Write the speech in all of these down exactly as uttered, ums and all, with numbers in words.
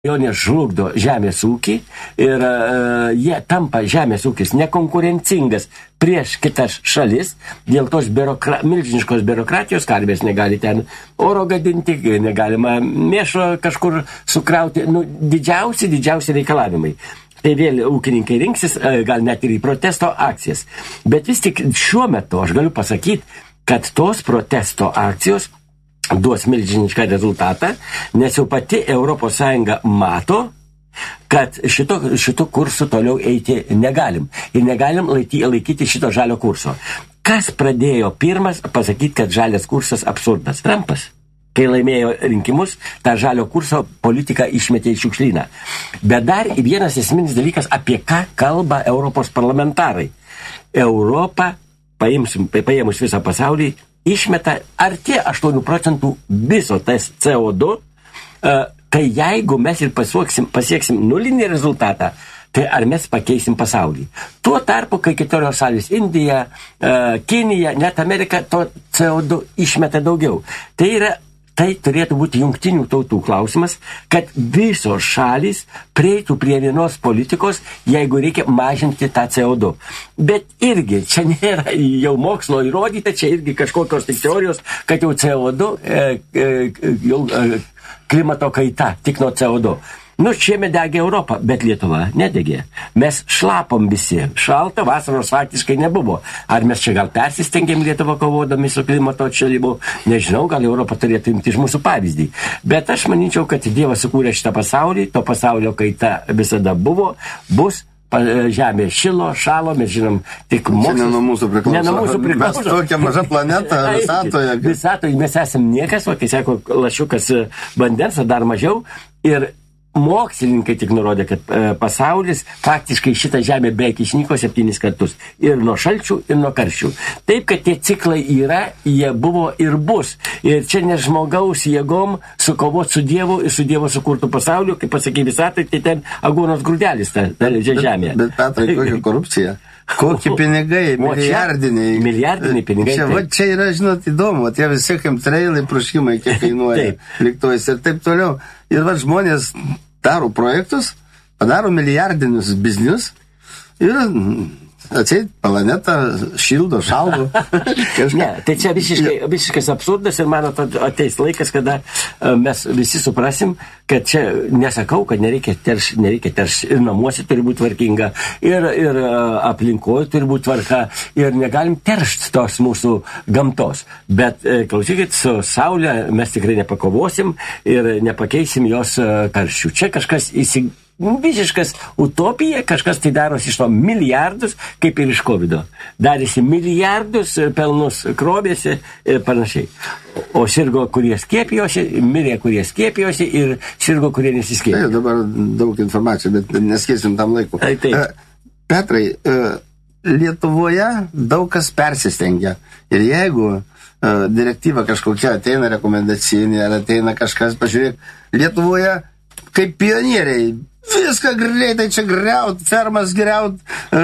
abejonės žlugdo žemės ūkį ir uh, jie tampa žemės ūkis nekonkurencingas prieš kitas šalis, dėl tos biurokra- milžiniškos biurokratijos, karvės negali ten oro gadinti, negalima mėšo kažkur sukrauti, nu, didžiausi, didžiausi reikalavimai. Tai vėl ūkininkai rinksis, gal net ir į protesto akcijas. Bet vis tik šiuo metu aš galiu pasakyti, kad tos protesto akcijos duos milžinišką rezultatą, nes jau pati Europos Sąjunga mato, kad šito, šito kursu toliau eiti negalim. Ir negalim laikyti, laikyti šito žalio kurso. Kas pradėjo pirmas pasakyti, kad žalias kursas absurdas? Trumpas. Kai laimėjo rinkimus, tą žalio kurso politiką išmetė į šiukšlyną. Bet dar vienas esminis dalykas, apie ką kalba Europos parlamentarai. Europa, paimsim, paėmus visą pasaulį, išmeta arti aštuonių procentų viso tas C O du, tai jeigu mes ir pasieksim, pasieksim nulinį rezultatą, tai ar mes pakeisim pasaulį. Tuo tarpu, kai kitos šalis, Indija, Kinija, net Amerika, to C O du išmeta daugiau. Tai yra Tai turėtų būti jungtinių tautų klausimas, kad visos šalys prieitų prie vienos politikos, jeigu reikia mažinti tą C O du. Bet irgi, čia nėra jau mokslo įrodyta, čia irgi kažkokios tik teorijos, kad jau C O du, e, e, jau e, klimato kaita, tik nuo C O du. Nu, šiemet degė Europą, bet Lietuva nedegė. Mes šlapom visi. Šalta, vasaros faktiškai nebuvo. Ar mes čia gal persistengėm Lietuvą kovodami su klimato atšalimu? Nežinau, gal Europą turėtų imti iš mūsų pavyzdį. Bet aš manyčiau, kad Dievas sukūrė šitą pasaulį, to pasaulio kaita visada buvo, bus. Žemė šilo, šalo, mes žinom, tik mokslas. Ne nuo mūsų priklauso. Ne nuo mūsų priklauso. Mes tokia maža planeta visatoje. Visatoje mes esam niekas, o kai sako lašiukas vandens, dar mažiau. Ir mokslininkai tik nurodė, kad e, pasaulis faktiškai šitą žemę beveik išnyko septynis kartus. Ir nuo šalčių, ir nuo karščių. Taip, kad tie ciklai yra, jie buvo ir bus. Ir čia ne žmogaus jėgom sukovoti su Dievu ir su Dievo sukurtų pasauliu, kaip pasakė visatai, tai ten aguonos grūdelis ta, ta žemė. Bet, bet Petrai, kokia korupcija? Kokie pinigai, milijardiniai. Milijardiniai pinigai. Čia, va, čia yra, žinot, įdomu, tie visi chemtrailai, prašymai, kiek kainuoja lėktuvais ir taip toliau. Ir va, žmonės daro projektus, padaro milijardinius biznius ir atseit planetą šildo, šaldo. Ne, tai čia visiškai, visiškas absurdas ir man ateis laikas, kada mes visi suprasim, kad čia nesakau, kad nereikia terš, nereikia terš ir namuose turi būti tvarkinga, ir, ir aplinkoje turi būti tvarka, ir negalim teršti tos mūsų gamtos. Bet klausykit, su Saulė mes tikrai nepakovosim ir nepakeisim jos karščių. Čia kažkas įsigalvoja. Visiškas utopija, kažkas tai darosi iš to milijardus, kaip ir iš kovido. Darėsi milijardus, pelnus krovėsi ir panašiai. O sirgo, kurie skiepijosi, mirė, kurie skiepijosi ir sirgo, kurie nesiskiepijo. Tai dabar daug informacijos, bet neskėsim tam laiku. Tai, taip. Petrai, Lietuvoje daug kas persistengia. Ir jeigu direktyva kažkokia ateina rekomendacinė, ar ateina kažkas, pažiūrėk, Lietuvoje kaip pionieriai viską greitai čia griaut, fermas griaut,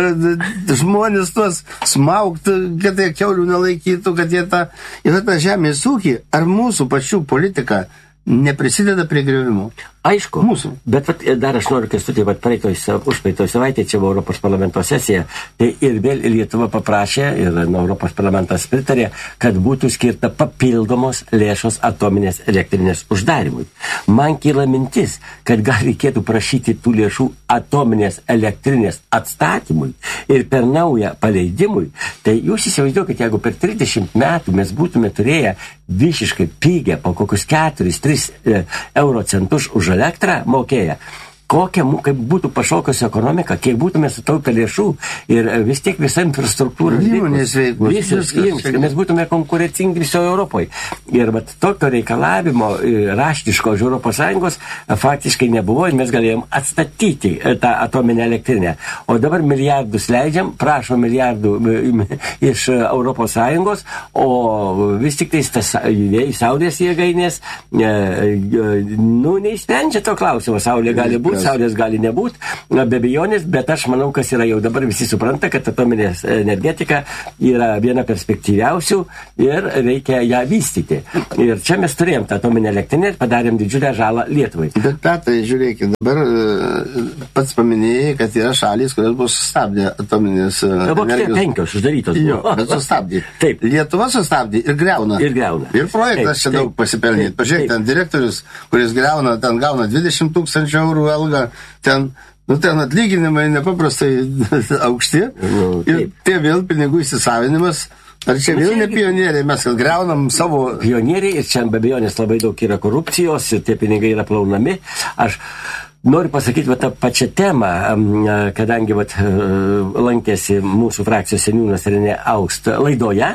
žmonės tuos smaugt, kad jie kiaulių nelaikytų, kad jie tą, ir tą žemės ūkį, ar mūsų pačių politika neprisideda prie griovimo? Aišku, mūsų. Bet vat, dar aš noriu, kęstutį, vat praeitoj, užpraeitoj savaitė, čia buvo Europos parlamento sesija, tai ir vėl Lietuva paprašė, ir nu, Europos parlamentas pritarė, kad būtų skirta papildomos lėšos atominės elektrinės uždarimui. Man kyla mintis, kad gal reikėtų prašyti tų lėšų atominės elektrinės atstatymui ir per naują paleidimui. Tai jūs įsivaizduokite, jeigu per trisdešimt metų mes būtume turėję visiškai pigę po kokius keturis tris euro centus už elektrą mokėję. Kokia, kaip būtų pašokusi ekonomika, kiek būtume sutaupę lėšų ir vis tiek visa infrastruktūra. Įmonės veiklos. Visus įmonės, mes būtume konkurencingi visoje Europoje. Ir vat, tokio reikalavimo raštiško iš Europos Sąjungos faktiškai nebuvo ir mes galėjom atstatyti tą atominę elektrinę. O dabar milijardus leidžiam, prašo milijardų iš Europos Sąjungos, o vis tik tai tas saulės jėgainės nu, neįsprendžia to klausimo. Saulė gali būti būt, saulės gali nebūt, be abejonės, bet aš manau, kas yra jau dabar visi supranta, kad atominė energetika yra viena perspektyviausių ir reikia ją vystyti. Ir čia mes turėjom tą atominę elektrinę ir padarėm didžiulę žalą Lietuvai. Bet Petrai, žiūrėkit, dabar pats paminėjai, kad yra šalys, kurios buvo sustabdė atominės energijos. Vokietija penkios uždarytos. Jo, bet sustabdė. Taip. Lietuva sustabdė ir greuna. Ir greuna. Ir projektas čia daug pasipelnyti. Pažiūrėk, ten direktorius, kuris greuna, ten gauna dvidešimt tūkstančių eurų algą, ten, nu, ten atlyginimai nepaprastai aukšti. Nu, ir tie vėl pinigų įsisavinimas. Ar čia vėl ne pionieriai, mes kad greunam savo... Pionieriai ir čia be abejonės labai daug yra korupcijos ir tie pinigai yra plaunami. Aš noriu pasakyti va, tą pačią temą, kadangi va, lankėsi mūsų frakcijos seniūnas Renė Aust laidoje,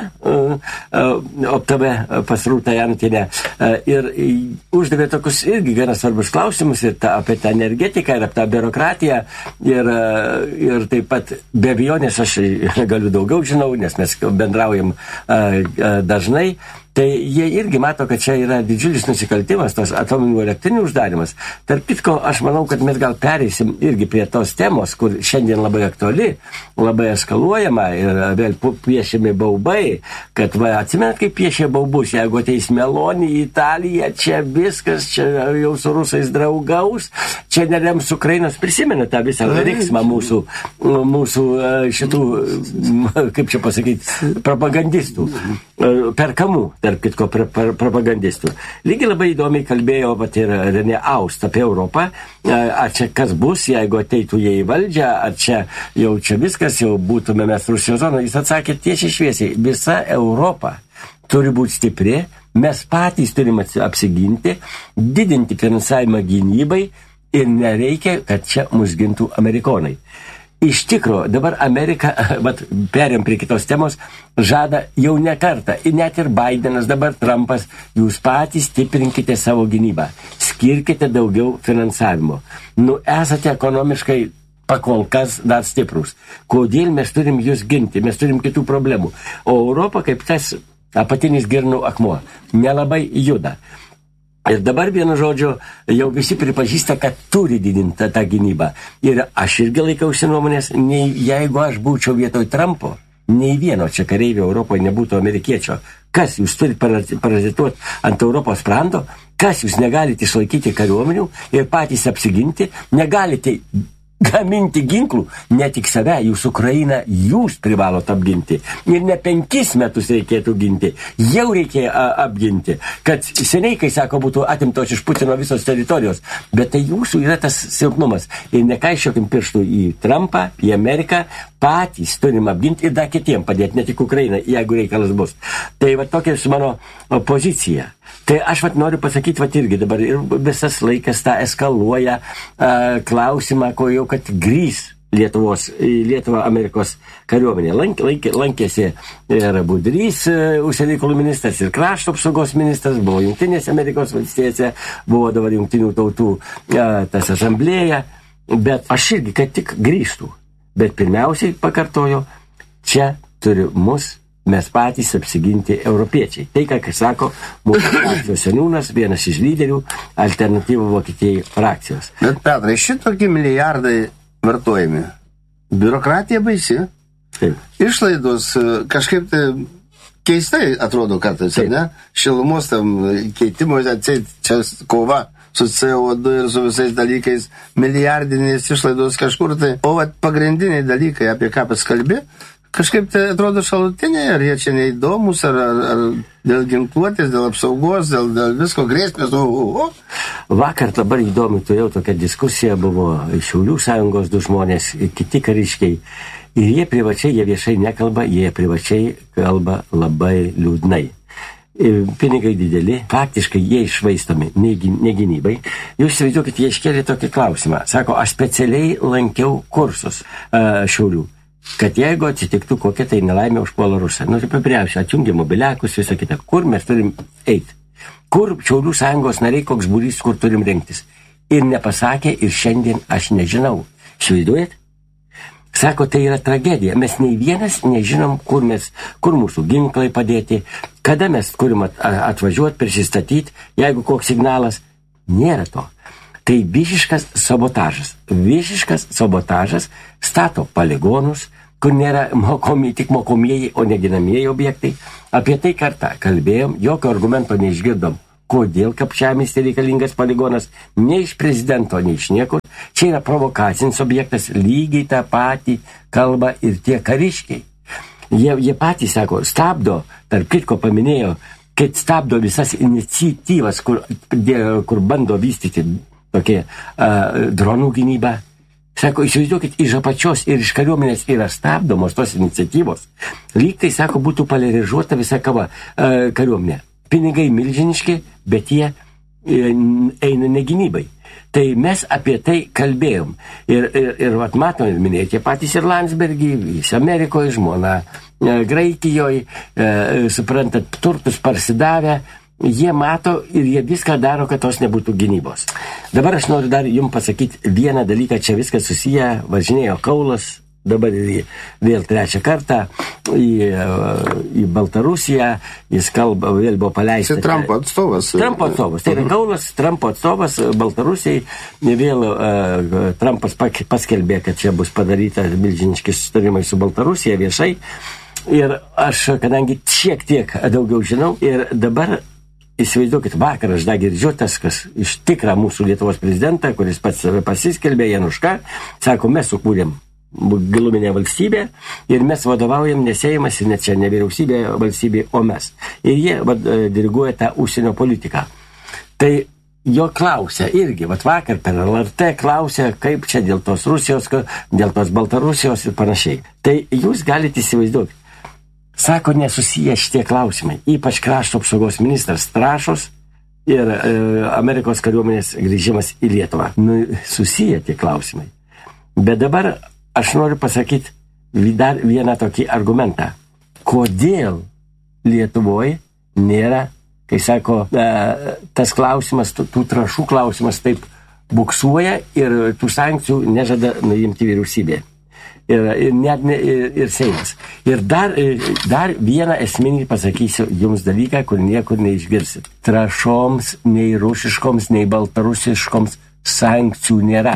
O T V pas Rūtą Janutienę, ir uždavė tokius irgi gana svarbus klausimus ir ta, apie tą energetiką ir apie tą biurokratiją ir, ir taip pat be abejonės aš galiu daugiau žinau, nes mes bendraujam dažnai. Tai jie irgi mato, kad čia yra didžiulis nusikaltimas, tas atominių elektrinių uždarimas. Tarp kitko, aš manau, kad mes gal pereisim irgi prie tos temos, kur šiandien labai aktuali, labai eskaluojama ir vėl piešiami baubai, kad va, atsimenat, kaip piešė baubus, jeigu ateis Meloni į Italiją, čia viskas, čia jau su rusais draugaus, čia nerems Ukrainos, prisimena tą visą riksmą mūsų, mūsų šitų, kaip čia pasakyti, propagandistų, perkamų. Tarp kitko propagandistų. Lygiai labai įdomiai kalbėjo vat, ir Renė Aust apie Europą, ar čia kas bus, jeigu ateitų jie į valdžią, ar čia jau čia viskas, jau būtume mes Rusijos zoną. Jis atsakė tiesiai šviesiai, visa Europa turi būti stipri, mes patys turime apsiginti, didinti finansavimą gynybai ir nereikia, kad čia mus gintų amerikonai. Iš tikro, dabar Amerika, vat, perėm prie kitos temos, žada jau ne kartą, ir net ir Bidenas, dabar Trumpas, jūs patys stiprinkite savo gynybą, skirkite daugiau finansavimo. Nu, esate ekonomiškai pakol kas dar stiprus. Kodėl mes turim jūs ginti, mes turim kitų problemų. O Europa kaip tas apatinis girnų akmuo, nelabai juda. Ir dabar, vienu žodžiu, jau visi pripažįsta, kad turi didinti tą gynybą. Ir aš irgi laikausi nuomonės, nei jeigu aš būčiau vietoj Trumpo, nei vieno čia kareivio Europoje nebūtų amerikiečio. Kas jūs turite parazituoti ant Europos sprando? Kas jūs negalite išlaikyti kariuomenių ir patys apsiginti? Negalite gaminti ginklų, ne tik save, jūs Ukrainą, jūs privalote apginti. Ir ne penkis metus reikėtų ginti, jau reikėjo apginti. Kad seniai, kai sako, būtų atimtos iš Putino visos teritorijos, bet tai jūsų yra tas silpnumas. Ir nekaišiokim pirštų į Trumpą, į Ameriką, patys turim apginti ir dar kitiem padėti, ne tik Ukrainą, jeigu reikalas bus. Tai va tokia su mano pozicija. Tai aš vat noriu pasakyti, vat irgi dabar ir visas laikas tą eskaluoja uh, klausimą, ko jau kad grįs Lietuvos, Lietuvą Amerikos kariuomenė. Lank, lank, lankėsi ir Budrys, uh, užsienio reikalų ministras, ir krašto apsaugos ministras, buvo Jungtinėse Amerikos valstijose, buvo dabar Jungtinių tautų uh, tas asamblėja, bet aš irgi kad tik grįžtų. Bet pirmiausiai pakartojo, čia turi mus mes patys apsiginti europiečiai. Tai, ką sako mūsų frakcijos seniūnas, vienas iš lyderių alternatyvų Vokietijai frakcijos. Bet, Petrai, šitokie milijardai vartojami. Biurokratija baisi. Taip. Išlaidos kažkaip tai keistai atrodo kartais, ne? Šilumos tam keitimo, čia kova su C O du ir su visais dalykais, milijardinės išlaidos kažkur tai. O vat pagrindiniai dalykai, apie ką paskalbė, kažkaip tai atrodo šalutiniai, ar jie čia neįdomus, ar, ar, ar dėl ginkluotės, dėl apsaugos, dėl, dėl visko grėsmės. O, o, o. Vakar dabar įdomi, turėjau tokia diskusija, buvo Šiaulių sąjungos du žmonės, kiti kariškiai. Ir jie privačiai, jie viešai nekalba, jie privačiai kalba labai liūdnai. Pinigai dideli, faktiškai jie išvaistomi negynybai. Jūs įsivaizduokit, jie iškėlė tokį klausimą. Sako, aš specialiai lankiau kursus uh, Šiaulių, kad jeigu atsitiktų kokia tai nelaimė užpuola Rusą, nu, tai papriausia, atjungia mobiliakus, visą kitą, kur mes turim eiti, kur Šiaulių sąjungos nariai, koks būrys, kur turim rinktis. Ir nepasakė, ir šiandien aš nežinau. Įsivaizduojat? Sako, tai yra tragedija. Mes nei vienas nežinom, kur mes, kur mūsų ginklai padėti, kada mes turim atvažiuoti, prisistatyti, jeigu koks signalas, nėra to. Tai visiškas sabotažas. Visiškas sabotažas stato poligonus, kur nėra mokomi, tik mokomieji, o neginamieji objektai. Apie tai kartą kalbėjom, jokio argumento neišgirdom. Kodėl Kapčiamiestyje reikalingas poligonas, nei iš prezidento, nei iš niekur. Čia yra provokacinis objektas, lygiai tą patį kalba ir tie kariškiai. Jie, jie patys sako, stabdo, tarp kitko paminėjo, kad stabdo visas iniciatyvas, kur, kur bando vystyti tokie uh, dronų gynybą. Sako, įsivaizduokit, iš apačios ir iš kariuomenės yra stabdomos tos iniciatyvos. Lyg tai, sako, būtų poliarizuota visa kava uh, kariuomenė. Pinigai milžiniški, bet jie uh, eina negynybai. Tai mes apie tai kalbėjom. Ir, ir, ir vat, matom, ir minėjai, tie patys ir Landsbergį, jis Amerikoje, žmona uh, Graikijoje, uh, suprantat, turtus parsidavę. Jie mato ir jie viską daro, kad tos nebūtų gynybos. Dabar aš noriu dar jums pasakyti vieną dalyką, čia viskas susiję, važinėjo Kaulas, dabar vėl trečią kartą į, į Baltarusiją, jis kalba, vėl buvo paleistas. Tai Trumpo atstovas. Trumpo atstovas. Tai yra Kaulas, Trumpo atstovas Baltarusijai, vėl uh, Trumpas paskelbė, kad čia bus padaryta milžiniški susitarimai su Baltarusija viešai. Ir aš, kadangi šiek tiek daugiau žinau, ir dabar įsivaizduokit, vakar aš dar girdžiu tas, kas iš tikrą mūsų Lietuvos prezidentą, kuris pats pasiskelbė, Januška, sako, mes sukūrėm giluminę valstybę ir mes vadovaujam nesėjimas ir net čia ne vyriausybė valstybė, o mes. Ir jie vad, diriguoja tą užsienio politiką. Tai jo klausia irgi, vat vakar per L R T klausia, kaip čia dėl tos Rusijos, dėl tos Baltarusijos ir panašiai. Tai jūs galite įsivaizduoti. Sako, nesusiję šitie klausimai, ypač krašto apsaugos ministras Trąšos ir e, Amerikos kariuomenės grįžimas į Lietuvą. Nu, susiję tie klausimai. Bet dabar aš noriu pasakyti dar vieną tokį argumentą. Kodėl Lietuvoje nėra, kai sako, e, tas klausimas, tų, tų trąšų klausimas taip buksuoja ir tų sankcijų nežada nuimti vyriausybė. Ir, ir net ne, ir, ir Seimas. Ir dar, dar vieną esminį pasakysiu jums dalyką, kur niekur neišgirsit. Trąšoms, nei rusiškoms, nei baltarusiškoms sankcijų nėra.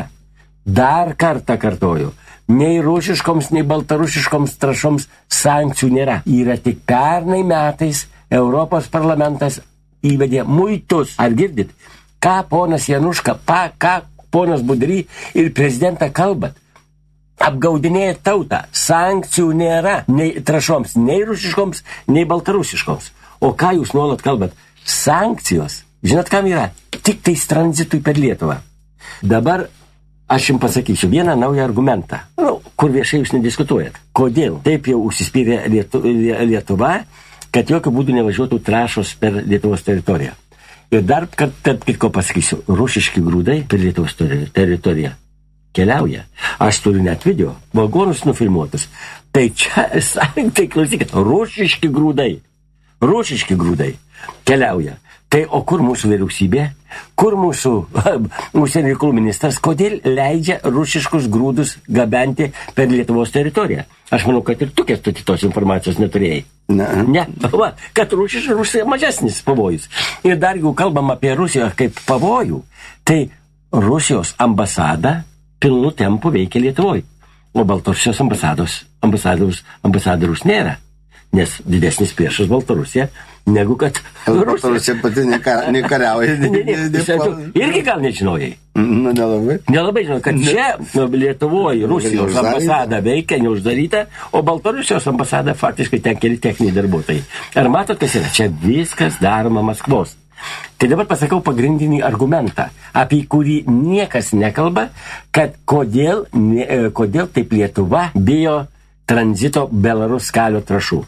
Dar kartą kartoju. Nei rusiškoms, nei baltarusiškoms trąšoms sankcijų nėra. Yra tik pernai metais Europos parlamentas įvedė muitus. Ar girdit? Ką ponas Januška, pa, ką ponas Budry ir prezidentą kalbat? Apgaudinėja tautą. Sankcijų nėra nei trąšoms, nei rusiškoms, nei baltarusiškoms. O ką jūs nuolat kalbat? Sankcijos. Žinot, kam yra? Tik tais tranzitui per Lietuvą. Dabar aš jums pasakysiu vieną naują argumentą, nu, kur viešai jūs nediskutuojat. Kodėl taip jau užsispyrė Lietu, Lietuva, kad jokių būdų nevažiuotų trąšos per Lietuvos teritoriją. Ir dar, kad, kad kitko pasakysiu, rusiški grūdai per Lietuvos teritoriją keliauja. Aš turiu net video, vagonus nufilmuotus. Tai čia, tai klausykit, rusiški grūdai, rusiški grūdai keliauja. Tai o kur mūsų vyriausybė? Kur mūsų užsienio reikalų ministras? Kodėl leidžia rusiškus grūdus gabenti per Lietuvos teritoriją? Aš manau, kad ir tu kęstuti tos informacijos neturėjai. Ne. Ne, va, kad Rusija, Rusija mažesnis pavojus. Ir dar jeigu kalbam apie Rusiją kaip pavojų, tai Rusijos ambasada pilnu tempu veikia Lietuvoje. O Baltarusijos ambasados, ambasadorius, ambasadorius nėra. Nes didesnis priešas Baltarusija negu kad Rusija. Baltarusija pati nekariauja. Ne, ne, ne, ne, irgi gal nežinojai. Nu, nelabai. Nelabai žinau, kad čia Lietuvoje Rusijos ambasada veikia, neuždaryta, o Baltarusijos ambasada faktiškai ten keli techniniai darbuotojai. Ar matot, kas yra? Čia viskas daroma Maskvos. Tai dabar pasakau pagrindinį argumentą, apie kurį niekas nekalba, kad kodėl, ne, kodėl taip Lietuva bijo tranzito Belarus kalio trąšų.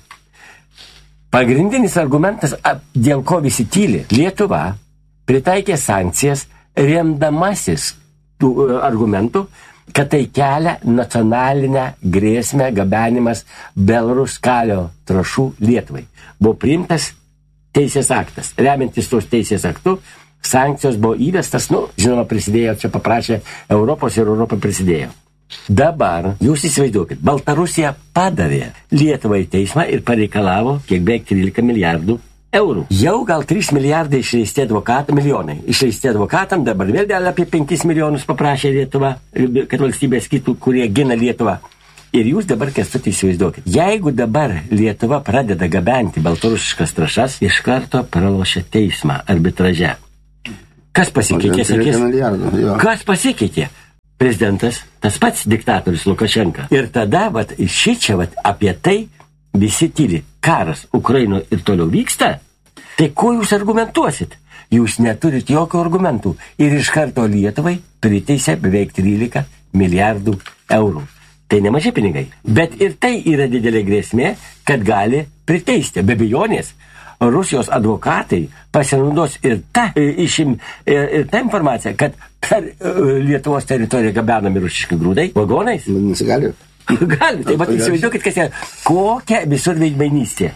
Pagrindinis argumentas, dėl ko visi tyli, Lietuva pritaikė sankcijas remdamasis tų argumentų, kad tai kelia nacionalinę grėsmę gabenimas Belarus kalio trąšų Lietuvai. Buvo priimtas teisės aktas. Remiantis tos teisės aktų, sankcijos buvo įvestas, nu, žinoma, prisidėjo, čia paprašė Europos ir Europa prisidėjo. Dabar, jūs įsivaizduokit, Baltarusija padavė Lietuvą į teismą ir pareikalavo kiek beveik trylika milijardų eurų. Jau gal trys milijardai išleisti advokatam, milijonai išleisti advokatam, dabar vėl dėl apie penkis milijonus paprašė Lietuva, kad valstybės kitų, kurie gina Lietuvą. Ir jūs dabar, Kęstuti, įsivaizduokit. Jeigu dabar Lietuva pradeda gabenti baltarusiškas trąšas, iš karto pralošia teismą arbitraže. Kas pasikeitė, sakys? Kas pasikeitė? Prezidentas, tas pats diktatorius Lukašenka. Ir tada, vat, šičia, vat, apie tai visi tyli. Karas Ukrainoje ir toliau vyksta. Tai ko jūs argumentuosit? Jūs neturit jokių argumentų. Ir iš karto Lietuvai priteisė beveik trylika milijardų eurų. Tai nemažai pinigai. Bet ir tai yra didelė grėsmė, kad gali priteisti. Be abejonės, Rusijos advokatai pasinaudos ir ta, išim, ir, ir ta informacija, kad per Lietuvos teritoriją gabenami rusiški grūdai vagonais. Nesigali. Gali. Tai vat įsivaizduokit, kas yra. Kokia visur veidmainystė.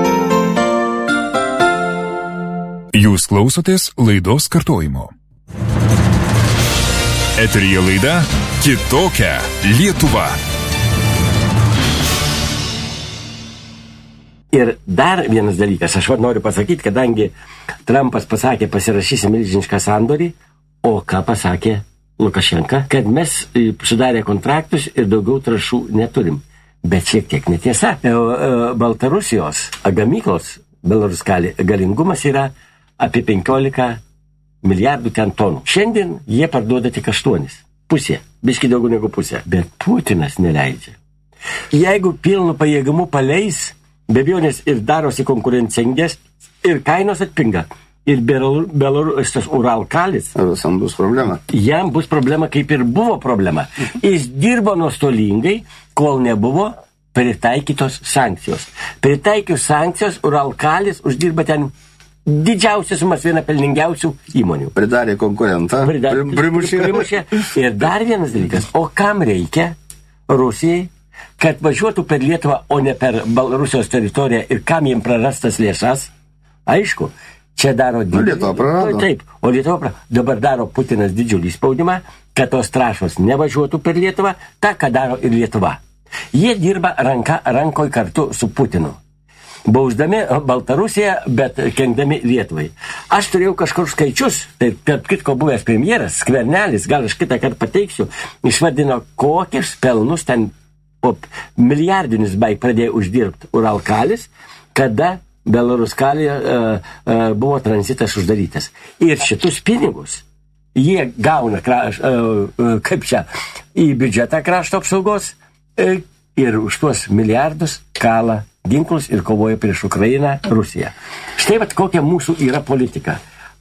Jūs klausotės laidos kartojimo. Eteryje laida Kitokia Lietuva. Ir dar vienas dalykas, aš noriu pasakyti, kadangi Trumpas pasakė, pasirašysi milžinišką sandorį, o ką pasakė Lukašenka, kad mes sudarė kontraktus ir daugiau trąšų neturim. Bet šiek tiek netiesa. Baltarusijos gamyklos Belaruskalė galingumas yra apie penkiolika milijardų ten tonų. Šiandien jie parduoda tik aštuonis. Pusė. Biški daugiau negu pusė. Bet Putinas neleidžia. Jeigu pilnu pajėgumu paleis, be abejonės ir darosi konkurencingas, ir kainos atpinga. Ir Belarusas Uralkalis. Rusam bus problema. Jam bus problema, kaip ir buvo problema. Jis dirbo nuostolingai, kol nebuvo pritaikytos sankcijos. Pritaikius sankcijos, Uralkalis uždirba ten didžiausias sumas, viena pelningiausių įmonių. Pridarė konkurentą. Pridarė, primušė. primušė. Ir dar vienas dalykas. O kam reikia Rusijai, kad važiuotų per Lietuvą, o ne per Baltarusijos teritoriją ir kam jiems prarastas lėšas? Aišku, čia daro didžiulį... O Lietuva prarado. Taip, o Lietuva prarado. Dabar daro Putinas didžiulį spaudimą, kad tos trąšos nevažiuotų per Lietuvą, tą, ką daro ir Lietuva. Jie dirba ranka rankoj kartu su Putinu. Bausdami Baltarusiją, bet kenkdami Lietuvai. Aš turėjau kažkur skaičius, tai tarp kitko buvęs premjeras, Skvernelis, gal aš kitą kartą pateiksiu, išvadino, kokius pelnus ten po milijardinius beveik pradėjo uždirbti Uralkalis, kada Belaruskalė uh, uh, buvo tranzitas uždarytas. Ir šitus pinigus jie gauna, kraš, uh, uh, kaip čia, į biudžetą krašto apsaugos uh, ir už tuos milijardus kala ginklus ir kovoja prieš Ukrainą, Rusiją. Štai vat kokia mūsų yra politika.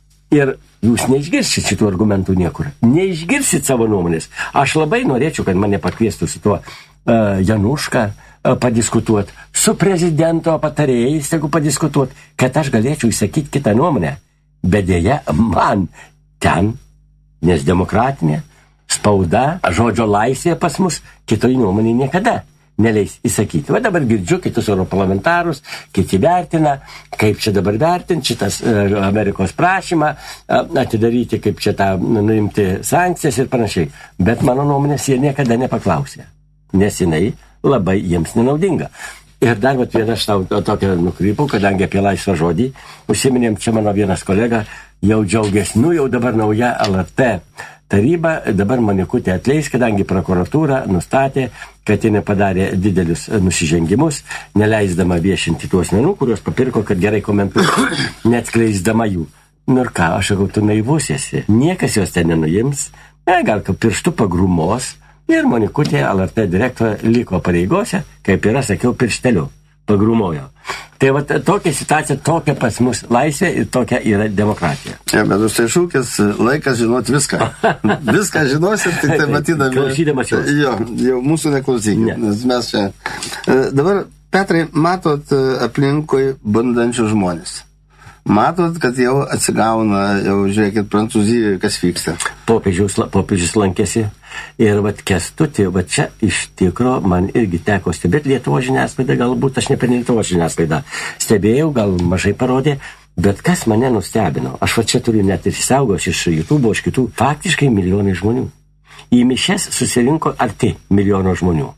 Ir jūs neišgirsit šitų argumentų niekur. Neišgirsit savo nuomonės. Aš labai norėčiau, kad mane pakviestų su tuo uh, Januška uh, padiskutuoti, su prezidento patarėjais, tegu padiskutuoti, kad aš galėčiau įsakyti kitą nuomonę. Bet dėja, man ten, nes demokratinė spauda, žodžio laisvė pas mus, kitoj nuomonė niekada neleis įsakyti. Va dabar girdžiu kitus europarlamentarus, kiti vertina, kaip čia dabar vertinti šitas uh, Amerikos prašymą, uh, atidaryti, kaip čia tą nuimti sankcijas ir panašiai. Bet mano nuomonės jie niekada nepaklausė, nes jinai labai jiems nenaudinga. Ir dar vat vieną aš tau tokią nukrypau, kadangi apie laisvą žodį užsiminėm, čia mano vienas kolega jau džiaugiasi, nu jau dabar nauja L R T taryba, dabar Manikutė atleis, kadangi prokuratūra nustatė, kad ji nepadarė didelius nusižengimus, neleisdama viešinti tuos menų, kuriuos papirko, kad gerai komentuotų, neatskleisdama jų. Nu ir ką, aš sakau, tu naivus esi. Niekas jos ten nenuims, ne, gal kaip pirštų pagrumos, ir Manikutė, L R T direktorė, liko pareigose, kaip yra, sakiau, piršteliu pagrumojo. Tai va tokia situacija, tokia pas mus laisvė ir tokia yra demokratija. Ja, bet už tai šūkis laikas žinot viską. Viską žinosit, tik tai matydami. Klausydamas jūs. Jo, jau mūsų neklausykit, ne. Nes mes čia. Dabar, Petrai, matot aplinkui bundančius žmonės. Matot, kad jau atsigauna, jau žiūrėkit, Prancūzijoje, kas vyksta. Popiežius, popiežius lankėsi ir vat Kęstutį, vat čia iš tikro man irgi teko stebėti Lietuvos žiniasklaidą, galbūt aš ne per Lietuvos žiniasklaidą stebėjau, gal mažai parodė, bet kas mane nustebino, aš va čia turiu net ir įsaugos iš YouTube, iš kitų, faktiškai milijonai žmonių. Į mišias susirinko arti milijono žmonių.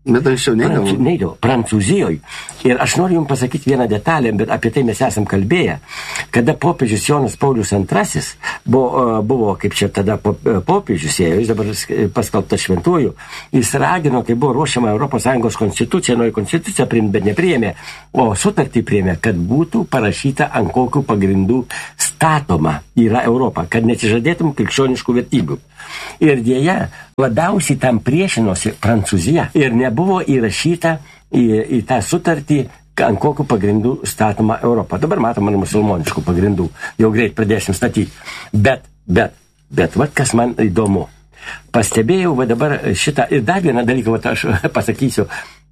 Bet anksčiau neidavo. Prancū, neidavo. Prancūzijoje. Ir aš noriu jums pasakyti vieną detalę, bet apie tai mes esam kalbėję. Kada popiežius Jonas Paulius antrasis buvo, buvo kaip čia tada popiežius, jis dabar paskelbtas šventuoju, jis ragino, kai buvo ruošiama Europos Sąjungos konstitucija, nuo konstituciją priimti, bet nepriėmė, o sutartį priėmė, kad būtų parašyta, ant kokių pagrindų statoma yra Europa, kad neatsižadėtum krikščioniškų vertybių. Ir dėja, labiausiai tam priešinosi Prancūzija ir nebuvo įrašyta į, į tą sutartį, ant kokių pagrindų statoma Europa. Dabar matoma musulmoniškų pagrindų, jau greit pradėsim statyti. Bet, bet, bet, va, kas man įdomu. Pastebėjau, va dabar šitą, ir dar vieną dalyką, va, aš pasakysiu.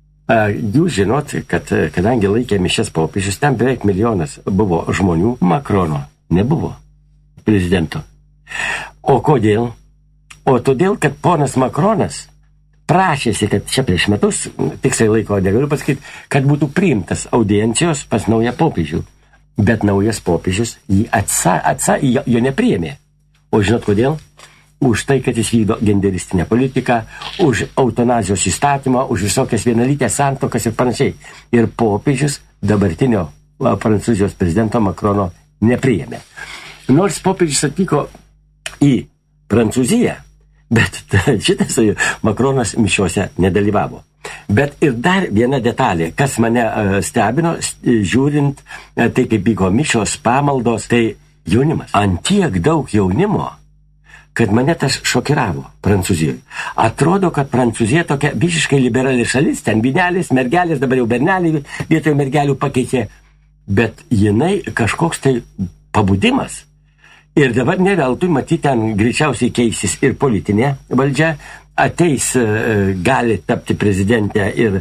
Jūs žinot, kad kadangi laikė mišias popiežius, ten beveik milijonas buvo žmonių, Makrono nebuvo prezidento. O kodėl? O todėl, kad ponas Makronas prašėsi, kad čia prieš metus, tiksliai laiko negaliu pasakyti, kad būtų priimtas audiencijos pas naują popiežių. Bet naujas popiežius jį atsa, atsa, jo, jo nepriėmė. O žinot kodėl? Už tai, kad jis vykdo genderistinę politiką, už eutanazijos įstatymą, už visokias vienalytės santuokas ir panašiai. Ir popiežius dabartinio Prancūzijos prezidento Makrono nepriėmė. Nors popiežius atvyko į Prancūziją, bet šitas Makronas mišiuose nedalyvavo. Bet ir dar viena detalė, kas mane stebino, žiūrint tai, kaip vyko mišios, pamaldos, tai jaunimas. Ant tiek daug jaunimo, kad mane tas šokiravo Prancūzijoje. Atrodo, kad Prancūzija tokia visiškai liberali šalis, ten binelės, mergelės, dabar jau berneliai vietoje mergelių pakeitė, bet jinai kažkoks tai pabudimas. Ir dabar ne veltui, matyti, ten greičiausiai keisis ir politinė valdžia, ateis, gali tapti prezidentė ir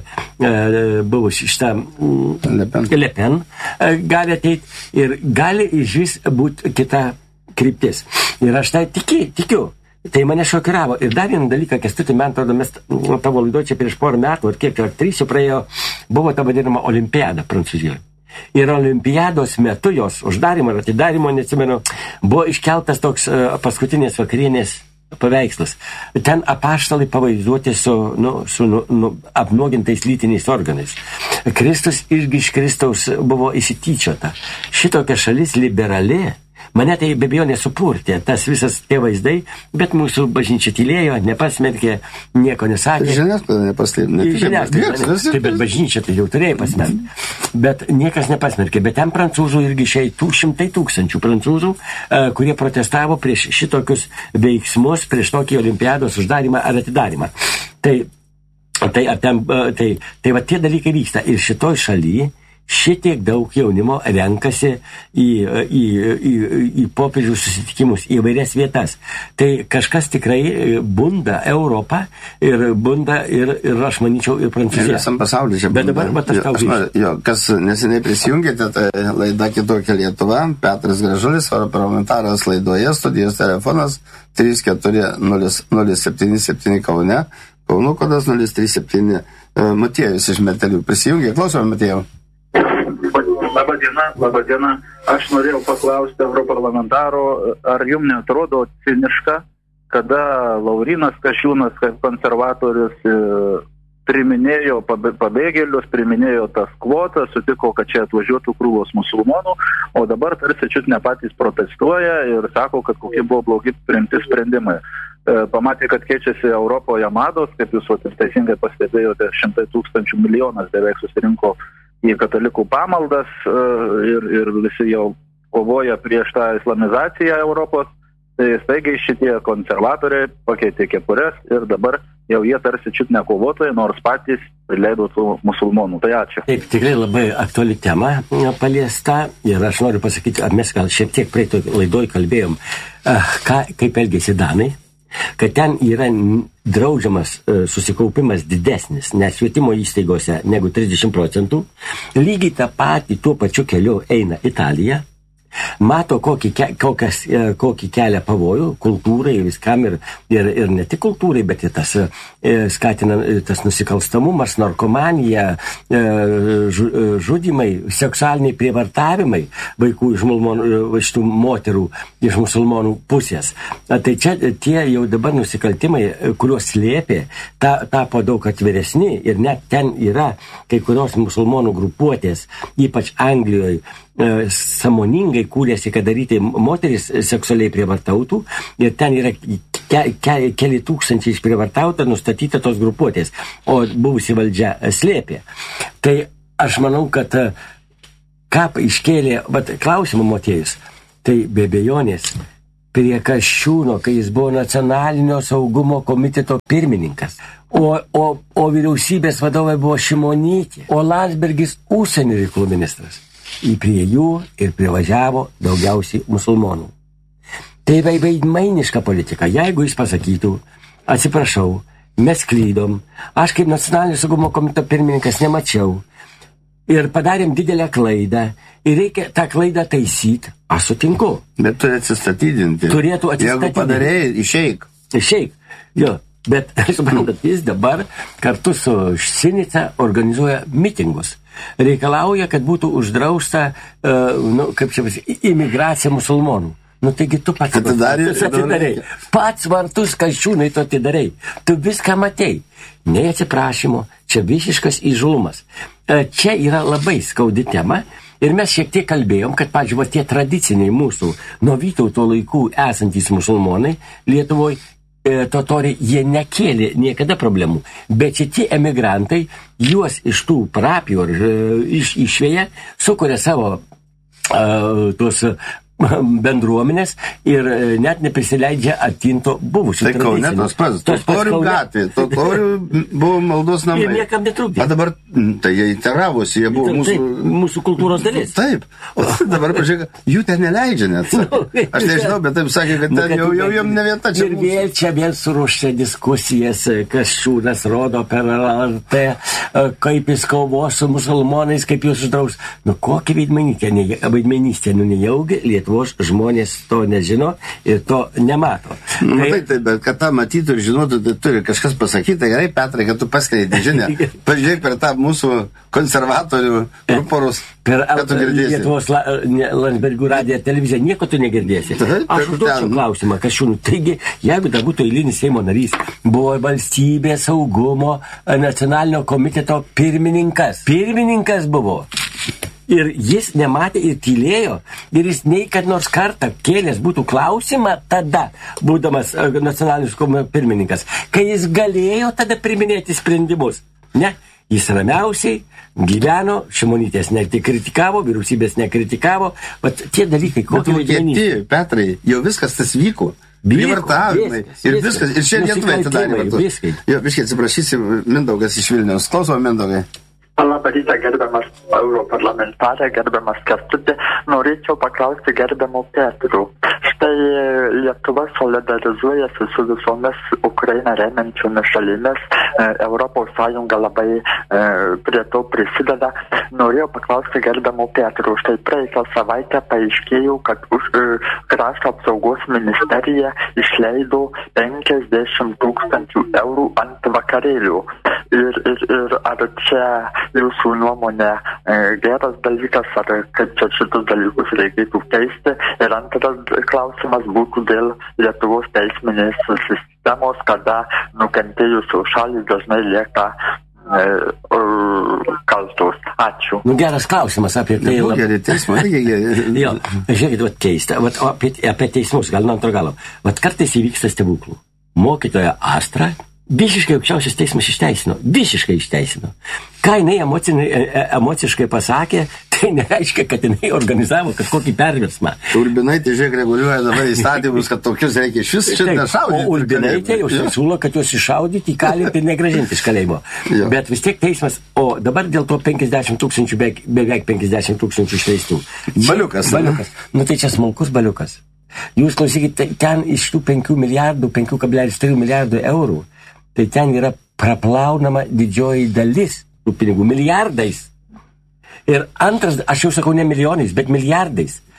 buvusi šitą Le Pen, Le Pen gali ateiti ir gali išvis būti kita kryptis. Ir aš tai tiki, tikiu. Tai mane šokiravo. Ir dar vieną dalyką, Kęstuti, man atrodo, mes tavo laidoje čia prieš porą metų, ar kiek, ar trys jau praėjo, buvo ta vadinama olimpiada Prancūzijoje. Ir olimpiados metu jos uždarimo ir atidarimo, neatsimenu, buvo iškeltas toks uh, paskutinės vakarienės paveikslas. Ten apaštalai pavaizduoti su, nu, su nu, nu, apnuogintais lytiniais organais. Kristus irgi iš Kristaus buvo įsityčiota. Šitokia šalis liberali, mane tai be abejo nesupurtė, tas visas tie vaizdai, bet mūsų bažnyčia tylėjo, nepasmerkė, nieko nesakė. Žiniasklaida nepaslėpė. Žiniasklaida, taip, bet bažnyčia tai jau turėjo pasmerkti. Bet niekas nepasmerkė. Bet ten prancūzų irgi išeitų šimtai tūkstančių prancūzų, kurie protestavo prieš šitokius veiksmus, prieš tokį olimpiados uždarimą ar atidarimą. Tai, tai, ten, tai, tai va tie dalykai vyksta. Ir šitoj šalyje šitiek daug jaunimo renkasi į, į, į, į popiežių susitikimus, į vairias vietas. Tai kažkas tikrai bunda Europą ir bunda ir, ir aš manyčiau, ir Prancūzija. Visam pasaulyje čia bunda. Bet dabar, bet aš tau grįžtu. Jo, kas neseniai prisijungėte, tai laida Kitokia Lietuva, Petras Gražulis, europarlamentaras laidoje, studijos telefonas trys keturi nulis nulis septyni septyni Kaune, Kauno kodas nulis trys septyni. Matėjus iš Metelių prisijungė. Klausome, Matėjau. Labą dieną, labą dieną. Aš norėjau paklausti europarlamentaro, ar jums neatrodo ciniška, kada Laurynas Kasčiūnas, kaip konservatorius, priminėjo pabėgėlius, priminėjo tas kvotas, sutiko, kad čia atvažiuotų krūvos musulmonų, o dabar tarsi čiut ne patys protestuoja ir sako, kad kokie buvo blogi priimti sprendimai. Pamatė, kad keičiasi Europoje mados, kaip jūs teisingai pastebėjote, šimtai tūkstančių milijonas beveik susirinko į katalikų pamaldas ir, ir visi jau kovoja prieš tą islamizaciją Europos. Tai staigiai šitie konservatoriai pakeitė kepures ir dabar jau jie tarsi čiut ne kovotojai, nors patys prileido tų musulmonų. Tai ačiū. Taip, tikrai labai aktuali tema paliesta ir aš noriu pasakyti, mes gal šiek tiek praeitoj laidoj kalbėjom, ką, kaip elgėsi Danai, kad ten yra draudžiamas susikaupimas didesnis, net švietimo įstaigose, negu trisdešimt procentų. Lygiai tą patį tuo pačiu keliu eina Italija. mato kokį, ke, kokias, kokį kelią pavojų kultūrai viskam ir, ir, ir ne tik kultūrai, bet ir tas skatina tas nusikalstamumas, narkomanija, žudimai, seksualiniai prievartavimai vaikų iš musulmonų, šitų moterų iš musulmonų pusės. Tai čia tie jau dabar nusikaltimai, kuriuos slėpė, ta, tapo daug atviresni ir net ten yra kai kurios musulmonų grupuotės, ypač Anglijoje, sąmoningai kūrėsi, kad daryti moteris seksualiai prievartautų ir ten yra ke, ke, keli tūkstančiai išprievartauta, nustatyta tos grupuotės, o buvusi valdžia slėpė. Tai aš manau, kad ką iškėlė, bet klausimą Motiejus, tai be abejonės prie Kasčiūno, kai jis buvo nacionalinio saugumo komiteto pirmininkas, o, o, o vyriausybės vadovai buvo Šimonytė, o Landsbergis užsienio reikalų ministras. Į prie jų ir privažiavo daugiausiai musulmonų. Tai veidmainiška politika. Jeigu jis pasakytų, atsiprašau, mes klydom, aš kaip nacionalinio saugumo komiteto pirmininkas nemačiau ir padarėm didelę klaidą ir reikia tą klaidą taisyti, aš sutinku. Bet turi atsistatydinti. Turėtų atsistatydinti. Jeigu padarėjai, išeik. Išeik, jo. Bet, suprantat, jis dabar kartu su Sinica organizuoja mitingus. Reikalauja, kad būtų uždrausta, uh, nu, kaip čia pasakyti, imigracija musulmonų. Nu, taigi tu pats atidarei. Pats vartus Kasčiūnai tu atidarei. Tu viską matei. Nei atsiprašymo, čia visiškas įžulumas. Uh, čia yra labai skaudi tema. Ir mes šiek tiek kalbėjom, kad, pavyzdžiui, tie tradiciniai mūsų nuo Vytauto laikų esantys musulmonai Lietuvoje, totoriai, jie nekėlė niekada problemų, bet šitie emigrantai, juos iš tų parapijų iš, išveja, sukuria savo uh, tuos bendruomenės ir net neprisileidžia atinto buvusių tradicijų. Tai Kaune tos pats, totorių gatvė, totorių buvo maldos namai. Ir niekam netrukdė. O dabar, tai jie integravosi, jie buvo taip, mūsų... Taip, mūsų kultūros dalis. Taip, o dabar, pažiūrėk, jų ten neleidžia net. Aš nežinau, bet taip sakė, kad ten jau, jau jom ne vieta čia. Ir vėl čia vėl suruošia diskusijas, Kasčiūnas rodo per L R T, kaip jis kovos su musulmonais, kaip jūs uždraus. Nu, kokia veidmainystė, nu nejaugi Lietuvos žmonės to nežino ir to nemato. Nu, tai, tai, bet kad tą matytų ir žinotų, tai turi kažkas pasakyti. Tai gerai, Petrai, kad tu paskleidai žinią. Pažiūrėk per tą mūsų konservatorių ruporus. Per Lietuvos la, Landsbergių radiją televiziją nieko tu negirdėsi. Taip, aš užduočiau klausimą, Kasčiūnui. Taigi, jeigu dar būtų eilinis Seimo narys, buvo valstybės saugumo nacionalinio komiteto pirmininkas. Pirmininkas buvo. Ir jis nematė ir tylėjo. Ir jis nei kad nors kartą kėlęs būtų klausimą tada, būdamas nacionalinis komiteto pirmininkas, kai jis galėjo tada priminėti sprendimus. Ne, jis ramiausiai gyveno, Šimonytės nekritikavo, vyriausybės nekritikavo, bet tie dalykai, kokie Vokietijoje, Petrai, jau viskas tas vyko. Privartavimai. Ir viskas. Ir čia Lietuvai atidarė. Jo, viskai atsiprašysi, Mindaugas iš Vilniaus. Klauso, Mindaugai. Labą rytą, gerbiamas europarlamentarė, gerbiamas Kęstuti. Norėčiau paklausti gerbiamo Petrų. Štai Lietuva solidarizuojasi su visomis Ukrainą remiančiomis šalimis. Europos Sąjunga labai e, prie to prisideda. Norėjau paklausti gerbiamo Petrų. Štai praeitą savaitę paaiškėjo, kad už e, krašto apsaugos ministerija išleido penkiasdešimt tūkstančių eurų ant vakarėlių. Ir, ir, ir ar čia jūsų nuomonė e, geras dalykas, ar kaip čia šitus dalykus reikėtų keisti? Ir antras klausimas būtų dėl Lietuvos teisminės sistemos, kada nukentėjusios šalys dažnai lieka e, e, kaltos. Ačiū. Nu, geras klausimas apie tai. Nu, gerai, teismo. Jo, žiūrėkit, vat keista. Vat, apie, apie teismus, gal nuo antro galo. Vat kartais įvyksta stebuklų. Mokytoja Astra visiškai aukščiausias teismas išteisino. Visiškai išteisino. Ką jinai emociškai pasakė, tai nereiškia, kad jinai organizavo kažkokį perversmą. Urbinaitė, žiūrėk, reguliuoja dabar įstatymus, kad tokius reikia iš vis šitą nešaudyti. O Urbinaitė jau siūlo, kad juos iššaudyti, įkalinti ir negražinti iš kalėjimo. Bet vis tiek teismas, o dabar dėl to penkiasdešimt tūkstančių, beveik, beveik penkiasdešimt tūkstančių išleistų. Baliukas. Baliukas. Nu tai čia smulkus baliukas. Jūs klausykite, ten iš tų penkių milijardų, penkių kablelis trijų milijardų eurų, tai ten yra praplaunama didžioji dalis tų pinigų, milijardais. Ir antras, aš jau sakau ne milijonais, bet milijardais.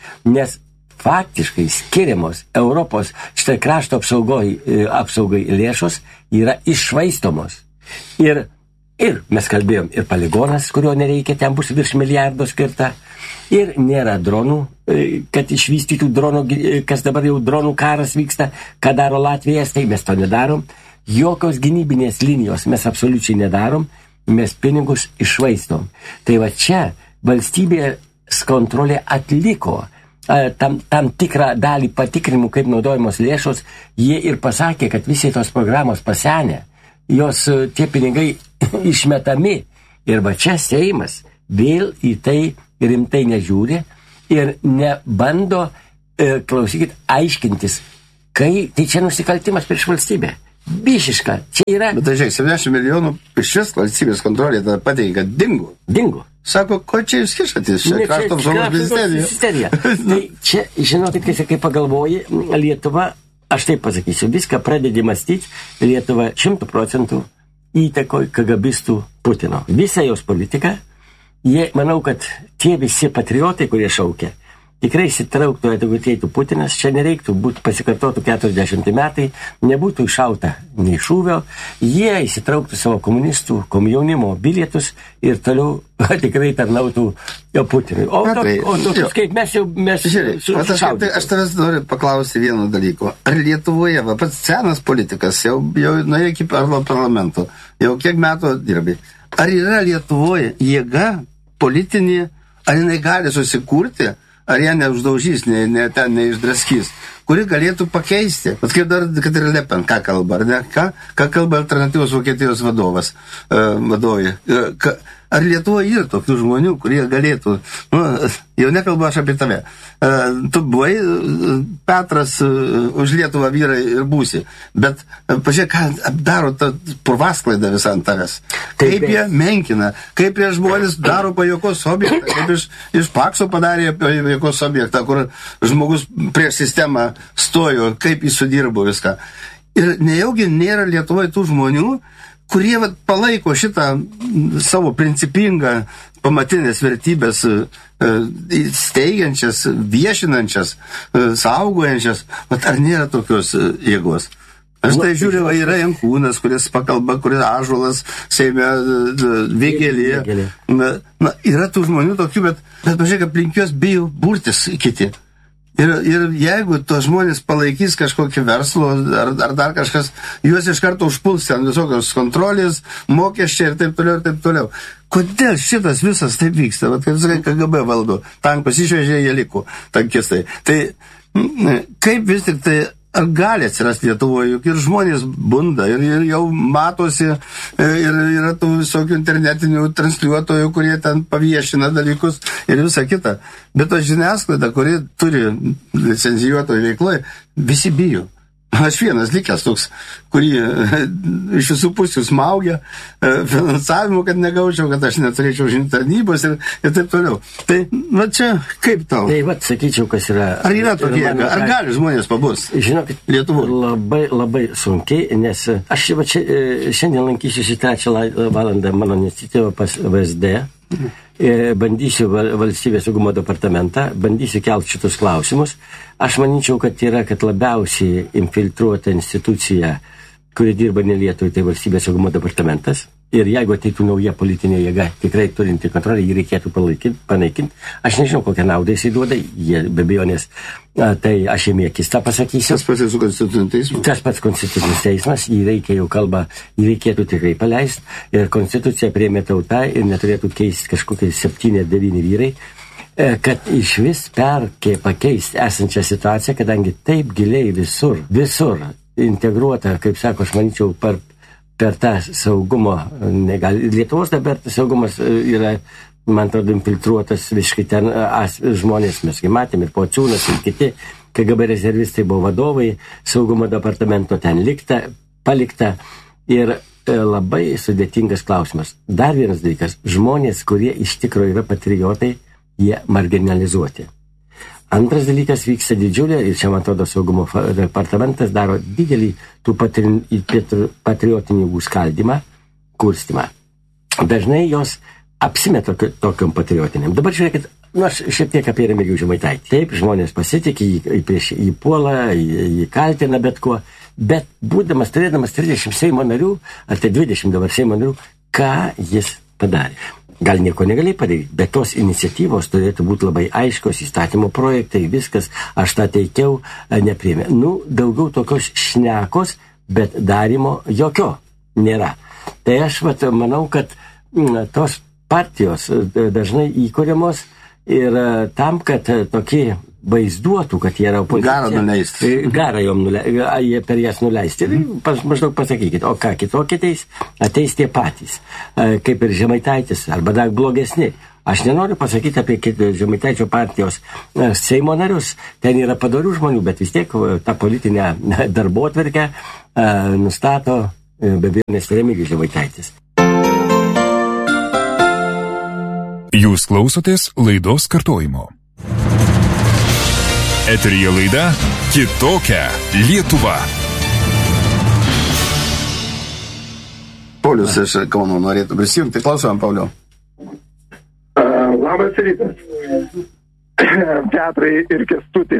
nes faktiškai skiriamos Europos štai krašto apsaugai, apsaugai lėšos yra iššvaistomos. Ir, ir mes kalbėjom, ir poligonas, kurio nereikia, ten bus virš milijardo skirta, ir nėra dronų, kad išvystytų dronų, kas dabar jau dronų karas vyksta, ką daro Latvija, tai mes to nedarom. Jokios gynybinės linijos mes absoliučiai nedarom, mes pinigus iššvaistom. Tai va čia valstybės kontrolė atliko tam, tam tikrą dalį patikrinimų, kaip naudojamos lėšos, jie ir pasakė, kad visi tos programos pasenę, jos tie pinigai išmetami. Ir va čia Seimas vėl į tai rimtai nežiūri ir nebando, e, klausykit, aiškintis, kai tai čia nusikaltimas prieš valstybę. Bišiška. Čia yra... Bet tai žiūrėk, septyniasdešimt milijonų iš vis valstybės kontrolė tada pateikė, kad dingo. Dingo. Sako, ko čia jūs kišatės? Čia krašto apsaugos ministerija. Tai čia, žinokit, kai, kai pagalvoji, Lietuva, aš taip pasakysiu, viską pradedi mąstyti, Lietuva šimtų procentų įtakoj kagabistų Putino. Visa jos politika, jie, manau, kad tie visi patriotai, kurie šaukia, tikrai įsitrauktų, jeigu ateitų Putinas, čia nereiktų būti pasikartotų keturiasdešimti metai, nebūtų iššauta nei šūvio, jie įsitrauktų savo komunistų, komjaunimo bilietus ir toliau tikrai tarnautų Putinui. O, Petrai, to, o tokius kaip mes jau mes sušaudėme. Aš tavęs noriu paklausti vieno dalyko. Ar Lietuvoje, va, pats senas politikas, jau, jau nuėjo iki parlamento, jau kiek metų dirbi, ar yra Lietuvoje jėga politinė, ar jinai gali susikurti, ar jie neuždaužys, ne, ne ten neišdraskys, kuri galėtų pakeisti. Bet kaip dar, kad ir Le Pen, ką kalba, ar ne? Ką, ką kalba alternatyvos Vokietijos vadovas, uh, vadovė. Uh, ka, ar Lietuvoje yra tokių žmonių, kurie galėtų, nu, jau nekalbu aš apie tave. Uh, tu buvai uh, Petras uh, už Lietuvą vyrai ir būsi, bet uh, pažiūrėk, ką daro ta purvasklaida visą ant tavęs. Kaip Taip, jie menkina, kaip jie žmonės daro pajokos objektą, kaip iš, iš Pakso padarė pajokos objektą, kur žmogus prieš sistemą stojo, kaip jis sudirbo viską. Ir nejaugi nėra Lietuvoje tų žmonių, kurie vat, palaiko šitą savo principingą pamatinės vertybės steigiančias, viešinančias, saugojančias. Vat, ar nėra tokios jėgos? Aš tai žiūriu, yra Jankūnas, kuris pakalba, kuris Ąžuolas, Seime, Vėgėlė. Na, na, yra tų žmonių tokių, bet, bet pažiūrėk, aplink juos bijo burtis kiti. Ir, ir jeigu tos žmonės palaikys kažkokį verslo ar, ar dar kažkas, juos iš karto užpuls ten visokios kontrolės, mokesčiai ir taip toliau ir taip toliau. Kodėl šitas visas taip vyksta? Vat kaip sakai, K G B valdo, tankus išvežė, jie liko tankistai. Tai kaip vis tik tai, ar gali atsirasti Lietuvoje, juk ir žmonės bunda, ir, ir jau matosi, ir yra tų visokių internetinių transliuotojų, kurie ten paviešina dalykus ir visą kitą. Bet to žiniasklaida, kuri turi licencijuotojų veikloje, visi bijo. Aš vienas likęs toks, kurį iš visų pusių smaugia finansavimu, kad negaučiau, kad aš neturėčiau žinių tarnybos ir, ir taip toliau. Tai, va čia, kaip tau? Tai, va, sakyčiau, kas yra... Ar yra tokie, mano, ar gali žmonės pabus? Žinokit, Lietuvoje? Labai, labai sunkiai, nes aš va, čia, šiandien lankysiu trečią valandą mano iniciatyvą pas V S D. Bandysiu valstybės saugumo departamentą, bandysiu kelti šitus klausimus. Aš manyčiau, kad yra, kad labiausiai infiltruota institucija, kuri dirba ne Lietuvai, tai valstybės saugumo departamentas. Ir jeigu ateitų nauja politinė jėga, tikrai turinti kontrolę, jį reikėtų panaikinti. Aš nežinau, kokią naudą jisai duoda, jie be abejonės, tai aš jiem akis tą pasakysiu. Tas pats su konstituciniu teismu? Tas pats konstitucinis teismas, jį reikia jau kalbą, jį reikėtų tikrai paleisti. Ir konstituciją priėmė tauta ir neturėtų keisti kažkokie septyni ar devyni vyrai, kad iš vis perkė pakeisti esančią situaciją, kadangi taip giliai visur, visur integruota, kaip sako, aš manyčiau, per per tą saugumo, negali, Lietuvos dabar saugumas yra, man atrodo, infiltruotas visiškai ten as, žmonės, mes matėm ir Pociūnas ir kiti, K G B rezervistai buvo vadovai, saugumo departamento ten likta, palikta ir e, labai sudėtingas klausimas. Dar vienas dalykas, žmonės, kurie iš tikrųjų yra patriotai, jie marginalizuoti. Antras dalykas, vyksta didžiulė, ir čia, man atrodo, saugumo departamentas daro didelį tų patriotinių skaldymą, kurstimą. Dažnai jos apsimeta tokiam patriotiniam. Dabar žiūrėkit, nu, aš šiek tiek apie Remigijų Žemaitaitį. Taip, žmonės pasitikė, jį, prieš jį puola, jį, jį kaltina bet kuo, bet būdamas, turėdamas trisdešimt Seimo narių, ar tai dvidešimt dabar Seimo narių, ką jis padarė? Gal nieko negalėjo padaryti, bet tos iniciatyvos turėtų būti labai aiškios, įstatymo projektai, viskas, aš tą teikiau, nepriėmė. Nu, daugiau tokios šnekos, bet darimo jokio nėra. Tai aš vat, manau, kad m, tos partijos dažnai įkuriamos ir tam, kad tokie vaizduotų, kad jie yra opozicija. Garą nuleisti. Garą jom nuleisti, per jas nuleisti. Ir pas, maždaug pasakykit, o ką, kitokie ateis, ateis tie patys, kaip ir Žemaitaitis, arba dar blogesni. Aš nenoriu pasakyti apie Žemaitaičio partijos Seimo narius, ten yra padorių žmonių, bet vis tiek tą politinę darbotvarkę nustato be abejonės Remigijus Žemaitaitis. Jūs klausotės laidos kartojimo. Eteryje laida Kitokia Lietuva. Paulius iš Kauno norėtų prisijungti. Klausom, Pauliau. Uh, labas rytas. Petrai ir Kęstuti.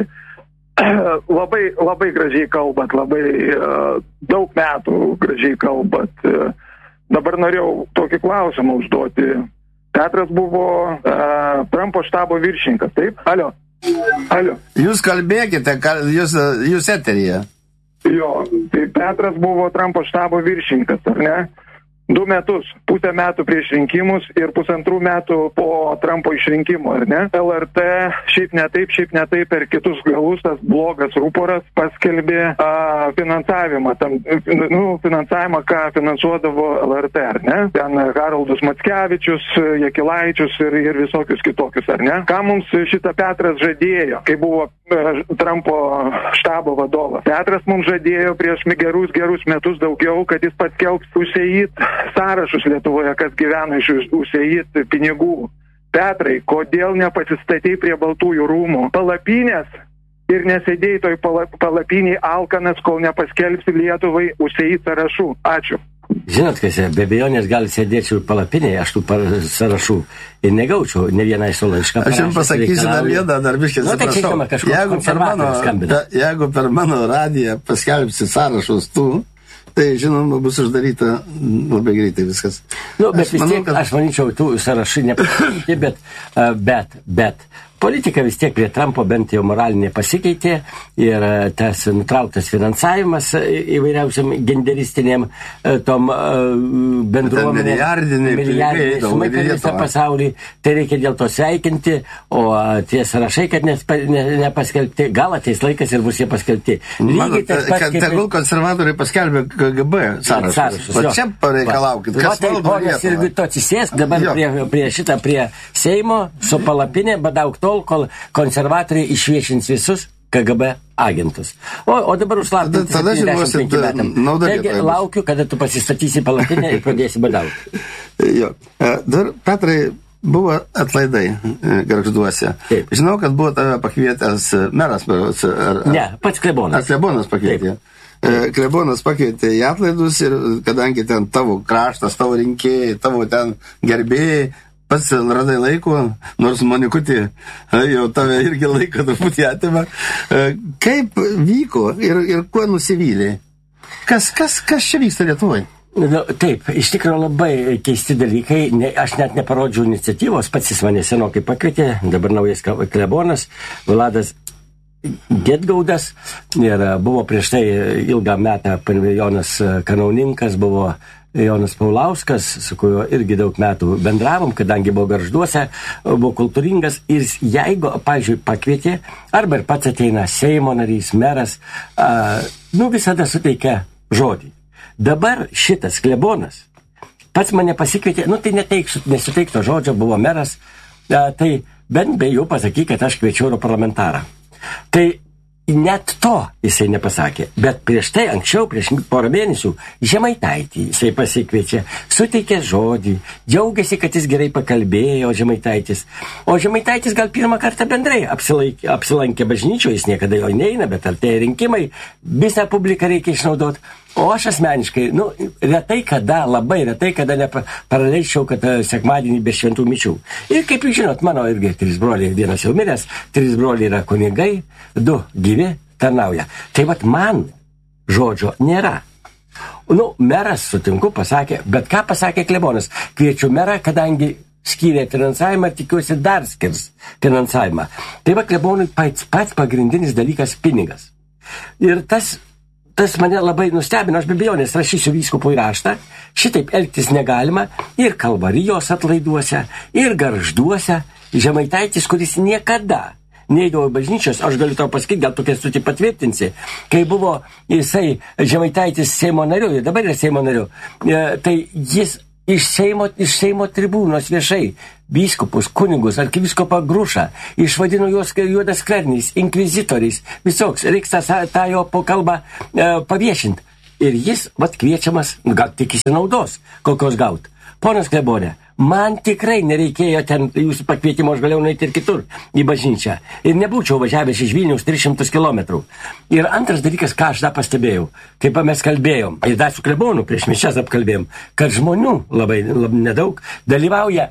labai, labai gražiai kalbat, labai uh, daug metų gražiai kalbat. Uh, dabar norėjau tokį klausimą užduoti. Petras buvo uh, Trumpo štabo viršininkas, taip? Alio. Alio. Jūs kalbėkite, jūs, jūs eteryje. Jo, tai Petras buvo Trumpo štabo viršininkas, ar ne? Du metus, pusę metų prieš rinkimus ir pusantrų metų po Trumpo išrinkimo, ar ne? L R T šiaip ne taip, šiaip ne taip per kitus galus, tas blogas rūporas paskelbė a, finansavimą, tam, nu, finansavimą, ką finansuodavo L R T, ar ne? Ten Haroldus Mackevičius, Jakilaičius ir, ir visokius kitokius, ar ne? Ką mums šitą Petras žadėjo, kai buvo Trumpo štabo vadovas? Petras mums žadėjo prieš gerus, gerus metus daugiau, kad jis paskelbs užseit sąrašus Lietuvoje, kas gyvena iš užseit pinigų. Petrai, kodėl nepasistatei prie Baltųjų rūmų palapinės ir nesėdėjai toj palapiniai alkanas, kol nepaskelbsi Lietuvai užseit sąrašų? Ačiū. Žinot, kas be abejonės gali sėdėčiau palapinėje, aš tų sąrašų ir negaučiau ne vieną iš to laišką. Aš jums pasakysiu dar vieną, dar biškai nu, atsiprašau. Tai jeigu, per mano, ta, jeigu per mano radiją paskelbsi sąrašus tu, tai, žinoma, bus uždaryta labai greitai viskas. Nu, bet aš vis manau, tiek, kad... aš manyčiau, tų sąrašai nepasikeitė, bet, bet, bet, politika vis tiek prie Trumpo bent jau moralinė pasikeitė ir tas nutrauktas finansavimas įvairiausiam genderistiniam tom bendruomenėm. Milijardiniai milijardiniai sumai per visą pasaulį. Tai reikia dėl to sveikinti, o tie sąrašai, kad nespa, ne, nepaskelbti, gal ateis laikas ir bus jie paskelbti. Lygiai tas pats, kaip... Tegul konservatoriai paskelbė K G B sąrašus. sąrašus o čia pareikalaukit, kas tai, valdo Lietuvą. Ir to atsisėsk dabar prie, prie šitą, prie Seimo su palapinė, badauk tol, kol konservatoriai išviešins visus K G B agentus. O, o dabar užslaptinti septyniasdešimt penki metam. Taigi laukiu, kada tu pasistatysi palapinę ir pradėsi badauti. Jo. Dar, Petrai, buvo atlaidai Gargžduose. Taip. Žinau, kad buvo tave pakvietęs meras. Ar, ne, pats klebonas. Ar klebonas pakvietė? Taip. Klebonas pakvietė į atlaidus ir kadangi ten tavo kraštas, tavo rinkėjai, tavo ten gerbėjai, pats radai laiko, nors manikutį jau tave irgi laiko truputį atima. Kaip vyko ir, ir kuo nusivylė? Kas, kas, kas čia vyksta Lietuvoje? Nu, taip, iš tikrųjų labai keisti dalykai. Ne, aš net neparodžiau iniciatyvos, pats jis mane senokai pakvietė, dabar naujas klebonas, Vladas Gedgaudas, ir buvo prieš tai ilgą metą Jonas Kanauninkas, buvo Jonas Paulauskas, su kuriuo irgi daug metų bendravom, kadangi buvo Gargžduose, buvo kultūringas ir jeigu, pavyzdžiui, pakvietė, arba ir pats ateina Seimo narys, meras, a, nu visada suteikia žodį. Dabar šitas klebonas pats mane pasikvietė, nu tai neteiksiu, nesuteikto žodžio, buvo meras, a, tai bent be jų pasakyk, kad aš kviečiu europarlamentarą. Tai net to jisai nepasakė, bet prieš tai, anksčiau, prieš porą mėnesių, Žemaitaitį jisai pasikviečia, suteikė žodį, džiaugiasi, kad jis gerai pakalbėjo, Žemaitaitis. O Žemaitaitis gal pirmą kartą bendrai apsilaikė, apsilankė bažnyčioje, jis niekada jo neina, bet artėja rinkimai, visą publiką reikia išnaudoti. O aš asmeniškai, nu, retai kada, labai retai kada neparaleisčiau, kad sekmadienį be šventų mišių. Ir kaip jūs žinot, mano irgi trys broliai, vienas jau miręs, trys broliai yra kunigai, du gyvi tarnauja. Tai vat man žodžio nėra. Nu, meras, sutinku, pasakė, bet ką pasakė klebonas? Kviečiu merą, kadangi skyrė finansavimą, tikiuosi dar skirs finansavimą. Tai va, klebonui pats, pats pagrindinis dalykas pinigas. Ir tas, tas mane labai nustebino, aš be abejonės rašysiu vyskupui raštą, šitaip elgtis negalima ir Kalvarijos atlaiduose, ir Gargžduose. Žemaitaitis, kuris niekada neįdavo bažnyčios, aš galiu tau pasakyti, gal tokia suti patvirtinsi, kai buvo jisai Žemaitaitis Seimo nariu, ir dabar yra Seimo nariu, tai jis iš Seimo, iš Seimo tribūnos viešai vyskupus, kunigus, arkivyskupą Grušą, išvadino juos juodas skverniais, inkvizitoriais, visoks, reiks tą, tą jo kalbą e, paviešinti. Ir jis, vat, kviečiamas, gal tikisi naudos, kokios gaut. Ponas klebonė, man tikrai nereikėjo ten jūsų pakvietimo, aš galėjau nueiti ir kitur į bažnyčią. Ir nebūčiau važiavęs iš Vilniaus tris šimtus kilometrų. Ir antras dalykas, ką aš dar pastebėjau, kaip mes kalbėjom, ir dar su klebonu prieš mišias apkalbėjom, kad žmonių labai, labai nedaug dalyvauja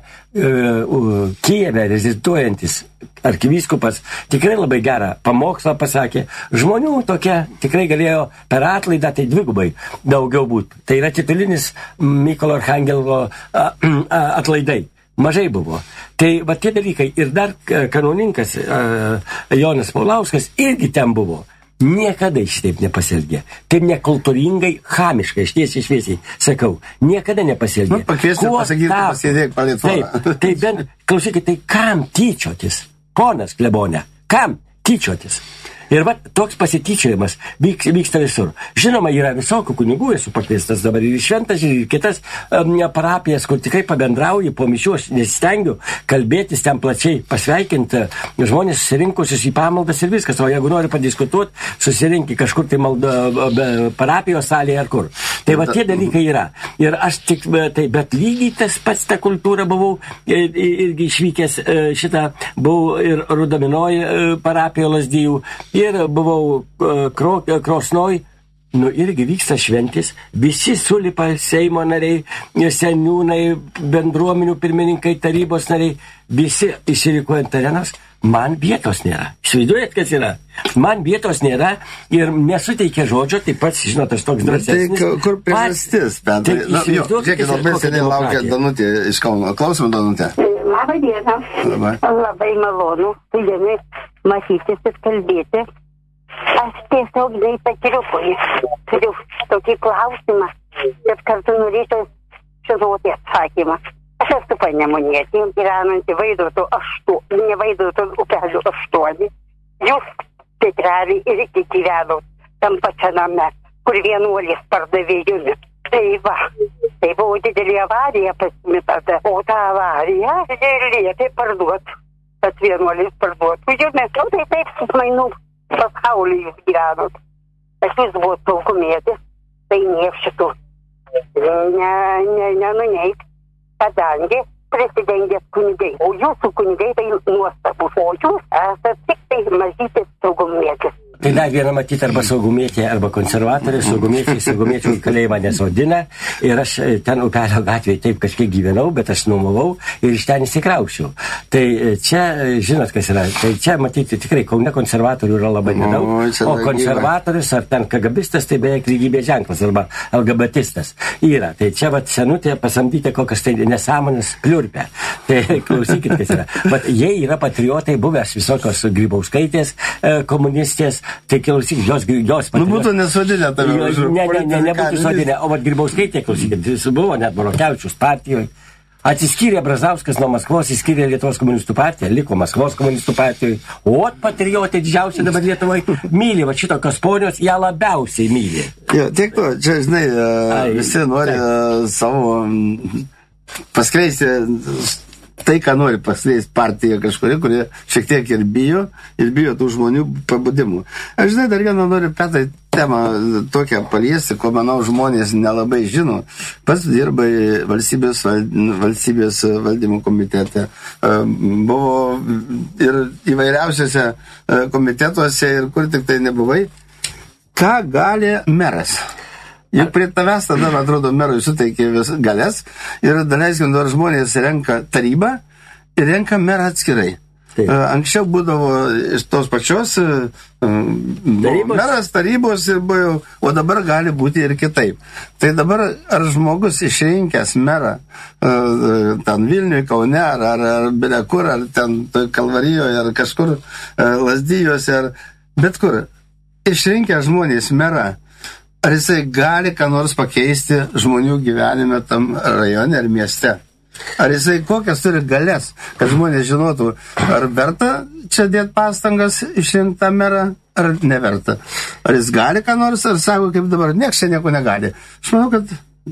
uh, Kijeve reziduojantis arkivyskupas, tikrai labai gerą pamokslą pasakė. Žmonių tokia tikrai galėjo per atlaidą tai dvigubai daugiau būti. Tai yra titulinis Mykolo Archangelo a, a, atlaidai. Mažai buvo. Tai va tie dalykai. Ir dar kanauninkas a, Jonas Paulauskas irgi ten buvo. Niekada šitaip nepasielgė. Taip nekultūringai, chamiškai, aš tiesiai šviesiai sakau. Niekada nepasielgė. Nu, pakviesti pasakyti, pasėdėk palitvorą. Taip, tai bent, klausykit, tai kam tyčiotis? Ponas klebonė, kam tyčiotis? Ir va, toks pasityčiojimas vyks, vyksta visur. Žinoma, yra visokių kunigų, esu pakviestas dabar ir šventas, ir kitas um, parapijas, kur tikrai pabendrauju po mišių, aš nesistengiu kalbėtis ten plačiai, pasveikinti žmonės susirinkusius į pamaldas ir viskas, o jeigu nori padiskutuoti, susirinkti kažkur tai maldo, parapijos salėje ar kur. Tai va tie dalykai yra. Ir aš tik, tai, bet lygiai tas pats tą kultūrą buvau irgi išvykęs šitą, buvau ir Rudaminoj parapijo Lazdijų, ir buvau uh, kro, Krosnoj, nu irgi vyksta šventis, visi sulipa Seimo nariai, seniūnai, bendruomenių pirmininkai, tarybos nariai, visi išsirikuojant arenas, man vietos nėra. Įsivaizduojat, kas yra? Man vietos nėra ir nesuteikia žodžio, taip pat, žinot, aš toks drąsesnis. Tai kur priežastis, Petrai? Na, jo, žiūrėkit, labai seniai laukia Danutė iš Kauno. Klausom, Danutė. Labą dieną. Labai. Labai malonu su jumis matytis ir kalbėti. Aš tiesiog nei pakiriukui turiu tokį klausimą, bet kartu norėčiau žinoti atsakymą. Aš esu panemunietė, gyvenanti Vaidoto aštuoni, ne Vaidoto upelių aštuoni. Jūs Petrelį ir iki gyvenot tam pačiame, kur vienuolis pardavė jumi. Tai va, tai buvo didelė avarija pasimi tada, o tą avariją ir liepė parduot, kad vienuolis parduotų jumi. Nu, tai taip sumainų pasaulį jūs gyvenot. Aš jūs buvo saugumėtis, tai niek šitų nenuneik. Kadangi prisidengęs kunigai, o jūsų kunigai tai nuostabus, o jūs esate tik tai mažytis saugumėtis. Tai dar vieną matyti arba saugumėtė, arba konservatorė, saugumėtė, saugumėtė į kalėjimą nesodina. Ir aš ten Upelio gatvėje taip kažkiek gyvenau, bet aš nuomavau ir iš ten įsikraušiau. Tai čia, žinot, kas yra, tai čia matyti tikrai Kaune konservatorių yra labai nedaug. O, o konservatorius ar ten kagabistas, tai beveik lygybės ženklas arba LGBTistas yra. Tai čia vat senutė pasamdyti kokias tai nesąmonės pliurpę. Tai klausykit, kas yra. Bet jie yra patriotai, buvęs visokios Grybauskaitės komunistės. Tai klausyk, jos, jos patriot... Nu, būtų nesodinę tave. Ne, ne, ne, nebūtų sodinę. O vat Grybauskaitė, klausykit, jis buvo net Morokevičius partijoje. Atsiskyrė Brazauskas nuo Maskvos, įskyrė Lietuvos komunistų partiją, liko Maskvos komunistų partijoje. O patriotai didžiausia dabar Lietuvoje myli, va šitokios ponios, ją labiausiai myli. Jo, tiek to, čia, žinai, Ai, visi nori tai. savo paskleisti tai, ką nori paskleisti partija kažkuri, kurie šiek tiek ir bijo, ir bijo tų žmonių pabudimų. Aš žinai, dar vieną noriu Petrai temą tokią paliesti, ko manau žmonės nelabai žino. Pats dirbai valstybės, valstybės valdymo komitete. Buvo ir įvairiausiose komitetuose ir kur tik tai nebuvai. Ką gali meras? Juk prie tavęs tada, man atrodo, merui suteikė vis galės ir daleiskim, dar žmonės renka tarybą ir renka merą atskirai. Taip. Anksčiau būdavo iš tos pačios tarybos. Meras tarybos, ir buvo, o dabar gali būti ir kitaip. Tai dabar ar žmogus išrinkęs merą ten Vilniuje, Kaune, ar, ar, ar Belekur, ar ten Kalvarijoje, ar kažkur Lazdijuose, ar bet kur, išrinkęs žmonės merą, ar jisai gali ką nors pakeisti žmonių gyvenime tam rajone ar mieste? Ar jisai kokias turi galės, kad žmonės žinotų, ar verta čia dėti pastangas išrinkti tą merą, ar neverta? Ar jis gali ką nors, ar sako, kaip dabar, nieks čia nieko negali? Aš manau, kad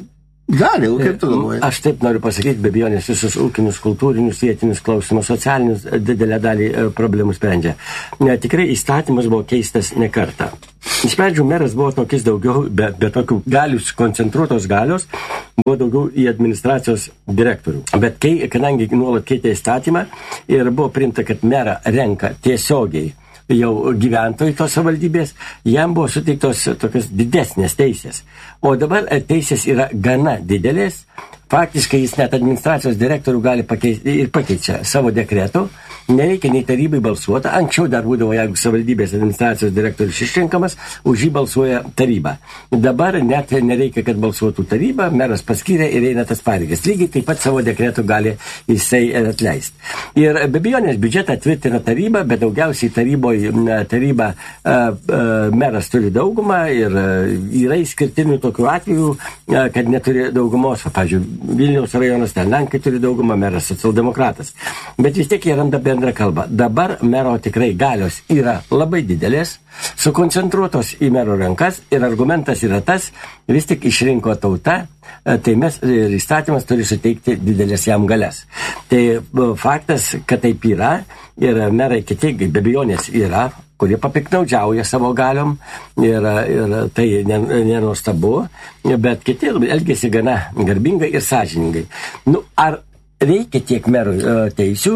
gali, o kaip tu galvoji? Aš taip noriu pasakyti, be abejonės, visus ūkinius, kultūrinius, vietinius klausimus, socialinius didelę dalį problemų sprendžia. Ne, tikrai įstatymas buvo keistas ne kartą. Iš pradžių meras buvo tokis daugiau, be, be tokių galių, koncentruotos galios, buvo daugiau į administracijos direktorių. Bet kai, kadangi nuolat keitė įstatymą ir buvo priimta, kad merą renka tiesiogiai jau gyventojai tos savivaldybės, jam buvo suteiktos tokios didesnės teisės. O dabar teisės yra gana didelės. Faktiškai jis net administracijos direktorių gali pakeisti ir pakeičia savo dekretų. Nereikia nei tarybai balsuoti. Anksčiau dar būdavo, jeigu savivaldybės administracijos direktorius išrinkamas, už jį balsuoja taryba. Dabar net nereikia, kad balsuotų taryba, meras paskyrė ir eina tas pareigas. Lygiai taip pat savo dekretų gali jisai atleisti. Ir be abejonės biudžetą tvirtina taryba, bet daugiausiai taryboje taryba a, a, meras turi daugumą ir a, yra išskirtinių tokių atvejų, a, kad neturi daugumos. Pavyzdžiui, Vilniaus rajonas, ten Lenkai turi daugumą, meras socialdemokratas. Bet vis tiek jie randa bendrą kalbą. Dabar mero tikrai galios yra labai didelės, sukoncentruotos į mero rankas ir argumentas yra tas, vis tik išrinko tauta, tai mes ir įstatymas turi suteikti didelės jam galias. Tai faktas, kad taip yra ir merai kiti, be abejonės yra, kurie papiknaudžiauja savo galiom ir, ir tai nenuostabu, bet kiti elgėsi gana garbingai ir sąžiningai. Nu, ar reikia tiek merų teisių?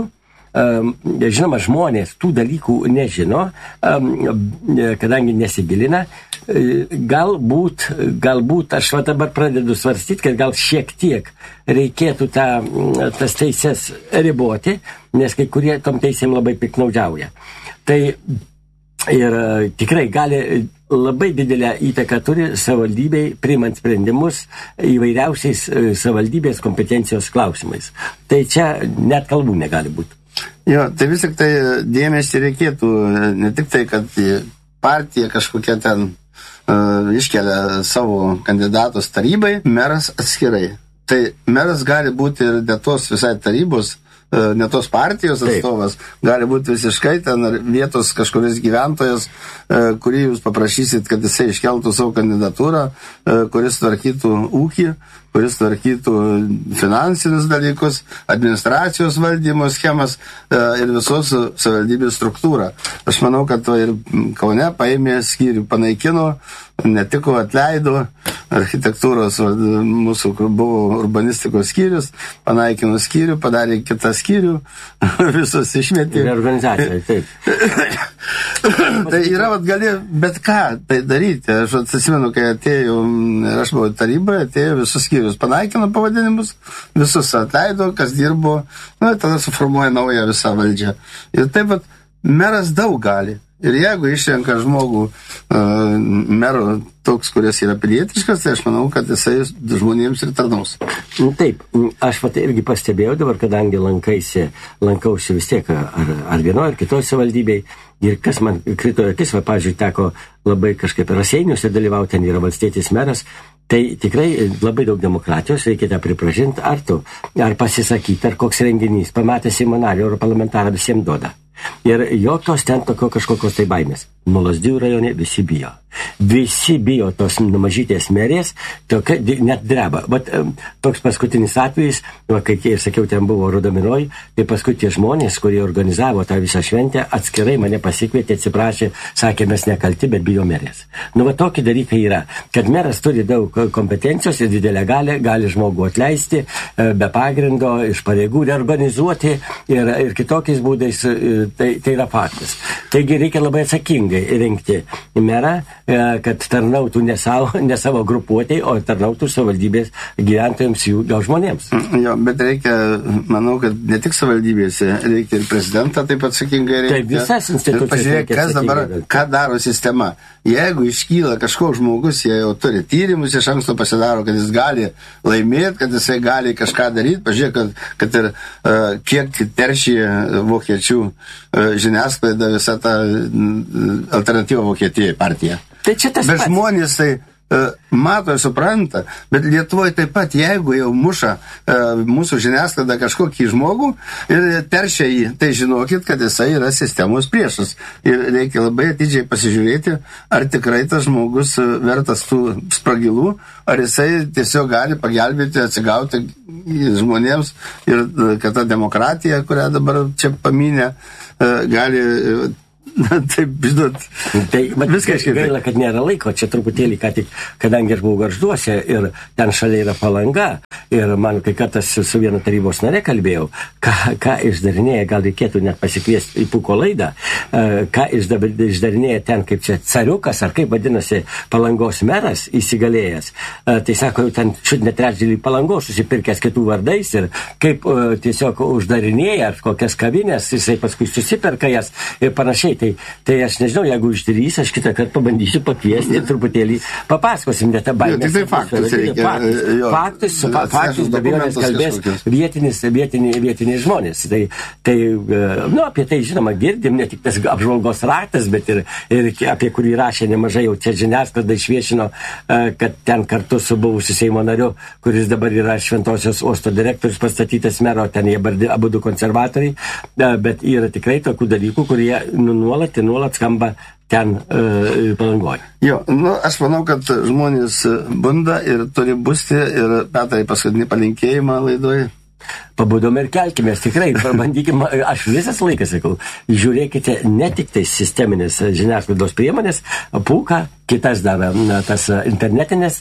Žinoma, žmonės tų dalykų nežino, kadangi nesigilina. Galbūt, galbūt aš va dabar pradedu svarstyti, kad gal šiek tiek reikėtų tą, tas teises riboti, nes kai kurie tom teisėm labai piknaudžiauja. Tai ir tikrai gali labai didelę įtaką turi savivaldybei priimant sprendimus įvairiausiais savivaldybės kompetencijos klausimais. Tai čia net kalbų negali būti. Jo, tai vis tik tai dėmesį reikėtų, ne tik tai, kad partija kažkokia ten uh, iškelia savo kandidatus tarybai, meras atskirai. Tai meras gali būti ir ne tos visai tarybos, uh, ne tos partijos atstovas, taip. Gali būti visiškai ten vietos kažkuris gyventojas, uh, kurį jūs paprašysit, kad jisai iškeltų savo kandidatūrą, uh, kuris tvarkytų ūkį, kuris tvarkytų finansinius dalykus, administracijos valdymo schemas e, ir visos savivaldybės struktūrą. Aš manau, kad to ir Kaune paėmė skyrių, panaikino, ne tik atleido architektūros, mūsų buvo urbanistikos skyrius, panaikino skyrių, padarė kitą skyrių, visus išmetė. Ir organizacija, taip. Tai yra, vat, gali bet ką tai daryti. Aš atsimenu, kai atėjau, aš buvau taryboje, atėjo visus skyrius, panaikino pavadinimus, visus atleido, kas dirbo, nu, tada suformuoja naują visą valdžią. Ir taip pat meras daug gali. Ir jeigu išrenka žmogų uh, mero toks, kuris yra pilietiškas, tai aš manau, kad jisai žmonėms ir tarnaus. Taip, aš pat irgi pastebėjau dabar, kadangi lankaisi, lankausi vis tiek ar, ar vienoje, ar kitoje savivaldybėje. Ir kas man krito akis, va, pavyzdžiui, teko labai kažkaip Raseiniuose dalyvauti, ten yra valstietis meras. Tai tikrai labai daug demokratijos, reikia tą pripažinti, ar tu, ar pasisakyti, ar koks renginys, pamatęs Seimo narį, europarlamentarą visiems duoda. Ir jokios ten tokio kažkokios tai baimės. Nuo Lazdijų rajone visi bijo. Visi bijo tos mažytės merės, tokia, net dreba. Bet toks paskutinis atvejis, va, kai ir sakiau, ten buvo Rudaminoj, tai paskui tie žmonės, kurie organizavo tą visą šventę, atskirai mane pasikvietė, atsiprašė, sakė, mes nekalti, bet bijo merės. Nu, va, tokie dalykai yra, kad meras turi daug kompetencijos ir didelę galę, gali žmogų atleisti be pagrindo, iš pareigų reorganizuoti ir, ir kitokiais būdais, tai, tai yra faktas. Taigi reikia labai atsakingai rinkti merą, kad tarnautų ne savo, ne savo grupuotėj, o tarnautų savivaldybės gyventojams, jų gal žmonėms. Jo, bet reikia, manau, kad ne tik savivaldybėse, reikia ir prezidentą taip atsakingai reikia. Taip, visas institucijas. Pažiūrėk, kas dabar, ką daro sistema. Jeigu iškyla kažkoks žmogus, jie jau turi tyrimus, iš anksto pasidaro, kad jis gali laimėti, kad jisai gali kažką daryti. Pažiūrėk, kad, kad ir uh, kiek teršė vokiečių uh, žiniasklaida visą tą uh, alternatyvą Vokietijai partiją. Tai čia tas bet pats. Žmonės tai uh, mato ir supranta, bet Lietuvoje taip pat, jeigu jau muša uh, mūsų žiniasklaida kažkokį žmogų ir teršia jį, tai žinokit, kad jisai yra sistemos priešas. Ir reikia labai atidžiai pasižiūrėti, ar tikrai tas žmogus vertas tų spragilų, ar jisai tiesiog gali pagelbėti, atsigauti žmonėms ir kad ta demokratija, kurią dabar čia paminė, gali taip, žinot, tai, viskas gaila, kad nėra laiko, čia truputėlį, ką tik, kadangi aš buvau Gargžduose ir ten šalia yra Palanga ir man kai kartas su vienu tarybos nare kalbėjau, ką, ką išdarinėja, gal reikėtų net pasikviesti į Puko laidą, ką išdarinėja ten, kaip čia cariukas, ar kaip vadinasi Palangos meras įsigalėjęs, tai sako, ten čiut net trečdėlį Palangos susipirkęs kitų vardais ir kaip tiesiog uždarinėja ar kokias kavinės, jisai paskui susiperka jas ir panašiai. Tai, tai aš nežinau, jeigu uždarys, aš kitą kartą pabandysiu pakviesti ir truputėlį papasakosim, net tą baimę. Tik tai faktus reikia. Faktus, jo, faktus, jo, fa, faktus be abejonės kalbės vietinis, vietiniai, vietiniai žmonės. Tai, tai, nu, apie tai, žinoma, girdim, ne tik tas apžvalgos ratas, bet ir, ir apie kurį rašė nemažai jau čia žiniasklaida išviešino, kad ten kartu su buvusiu Seimo nariu, kuris dabar yra Šventosios uosto direktorius pastatytas mero, ten jie abu du konservatoriai, bet yra tikrai tokių dalykų, kurie nu, nuolat ir nuolat skamba ten uh, Palangoje. Jo, nu, aš manau, kad žmonės bunda ir turi busti ir Petrai paskutinį palinkėjimą laidoje. Pabudome ir kelkimės, tikrai, pabandykime, aš visas laikas sakau, žiūrėkite ne tik tai sisteminės žiniasklaidos priemonės, Puką, kitas dar tas internetinės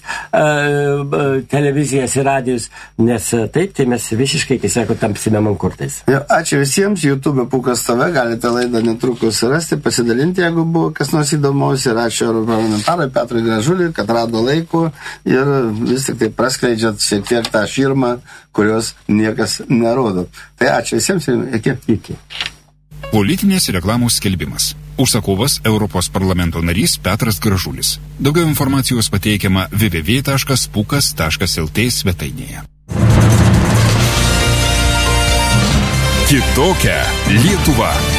uh, televizijas ir radijus, nes taip, tai mes visiškai, kai sako, tampsime mankurtais. Jo, ačiū visiems, YouTube Pukas T V, galite laidą netrukus rasti, pasidalinti, jeigu buvo kas nors įdomaus, ir ačiū europarlamentarui Petrui Gražuliui, kad rado laiko ir vis tik tai praskleidžiat šiek tiek tą širmą, kurios niekas nerodo. Tai ačiū visiems ir iki. Iki. Politinės reklamos skelbimas. Užsakovas Europos parlamento narys Petras Gražulis. Daugiau informacijos pateikiama w w w taškas pukas taškas l t svetainėje. Kitokia Lietuva.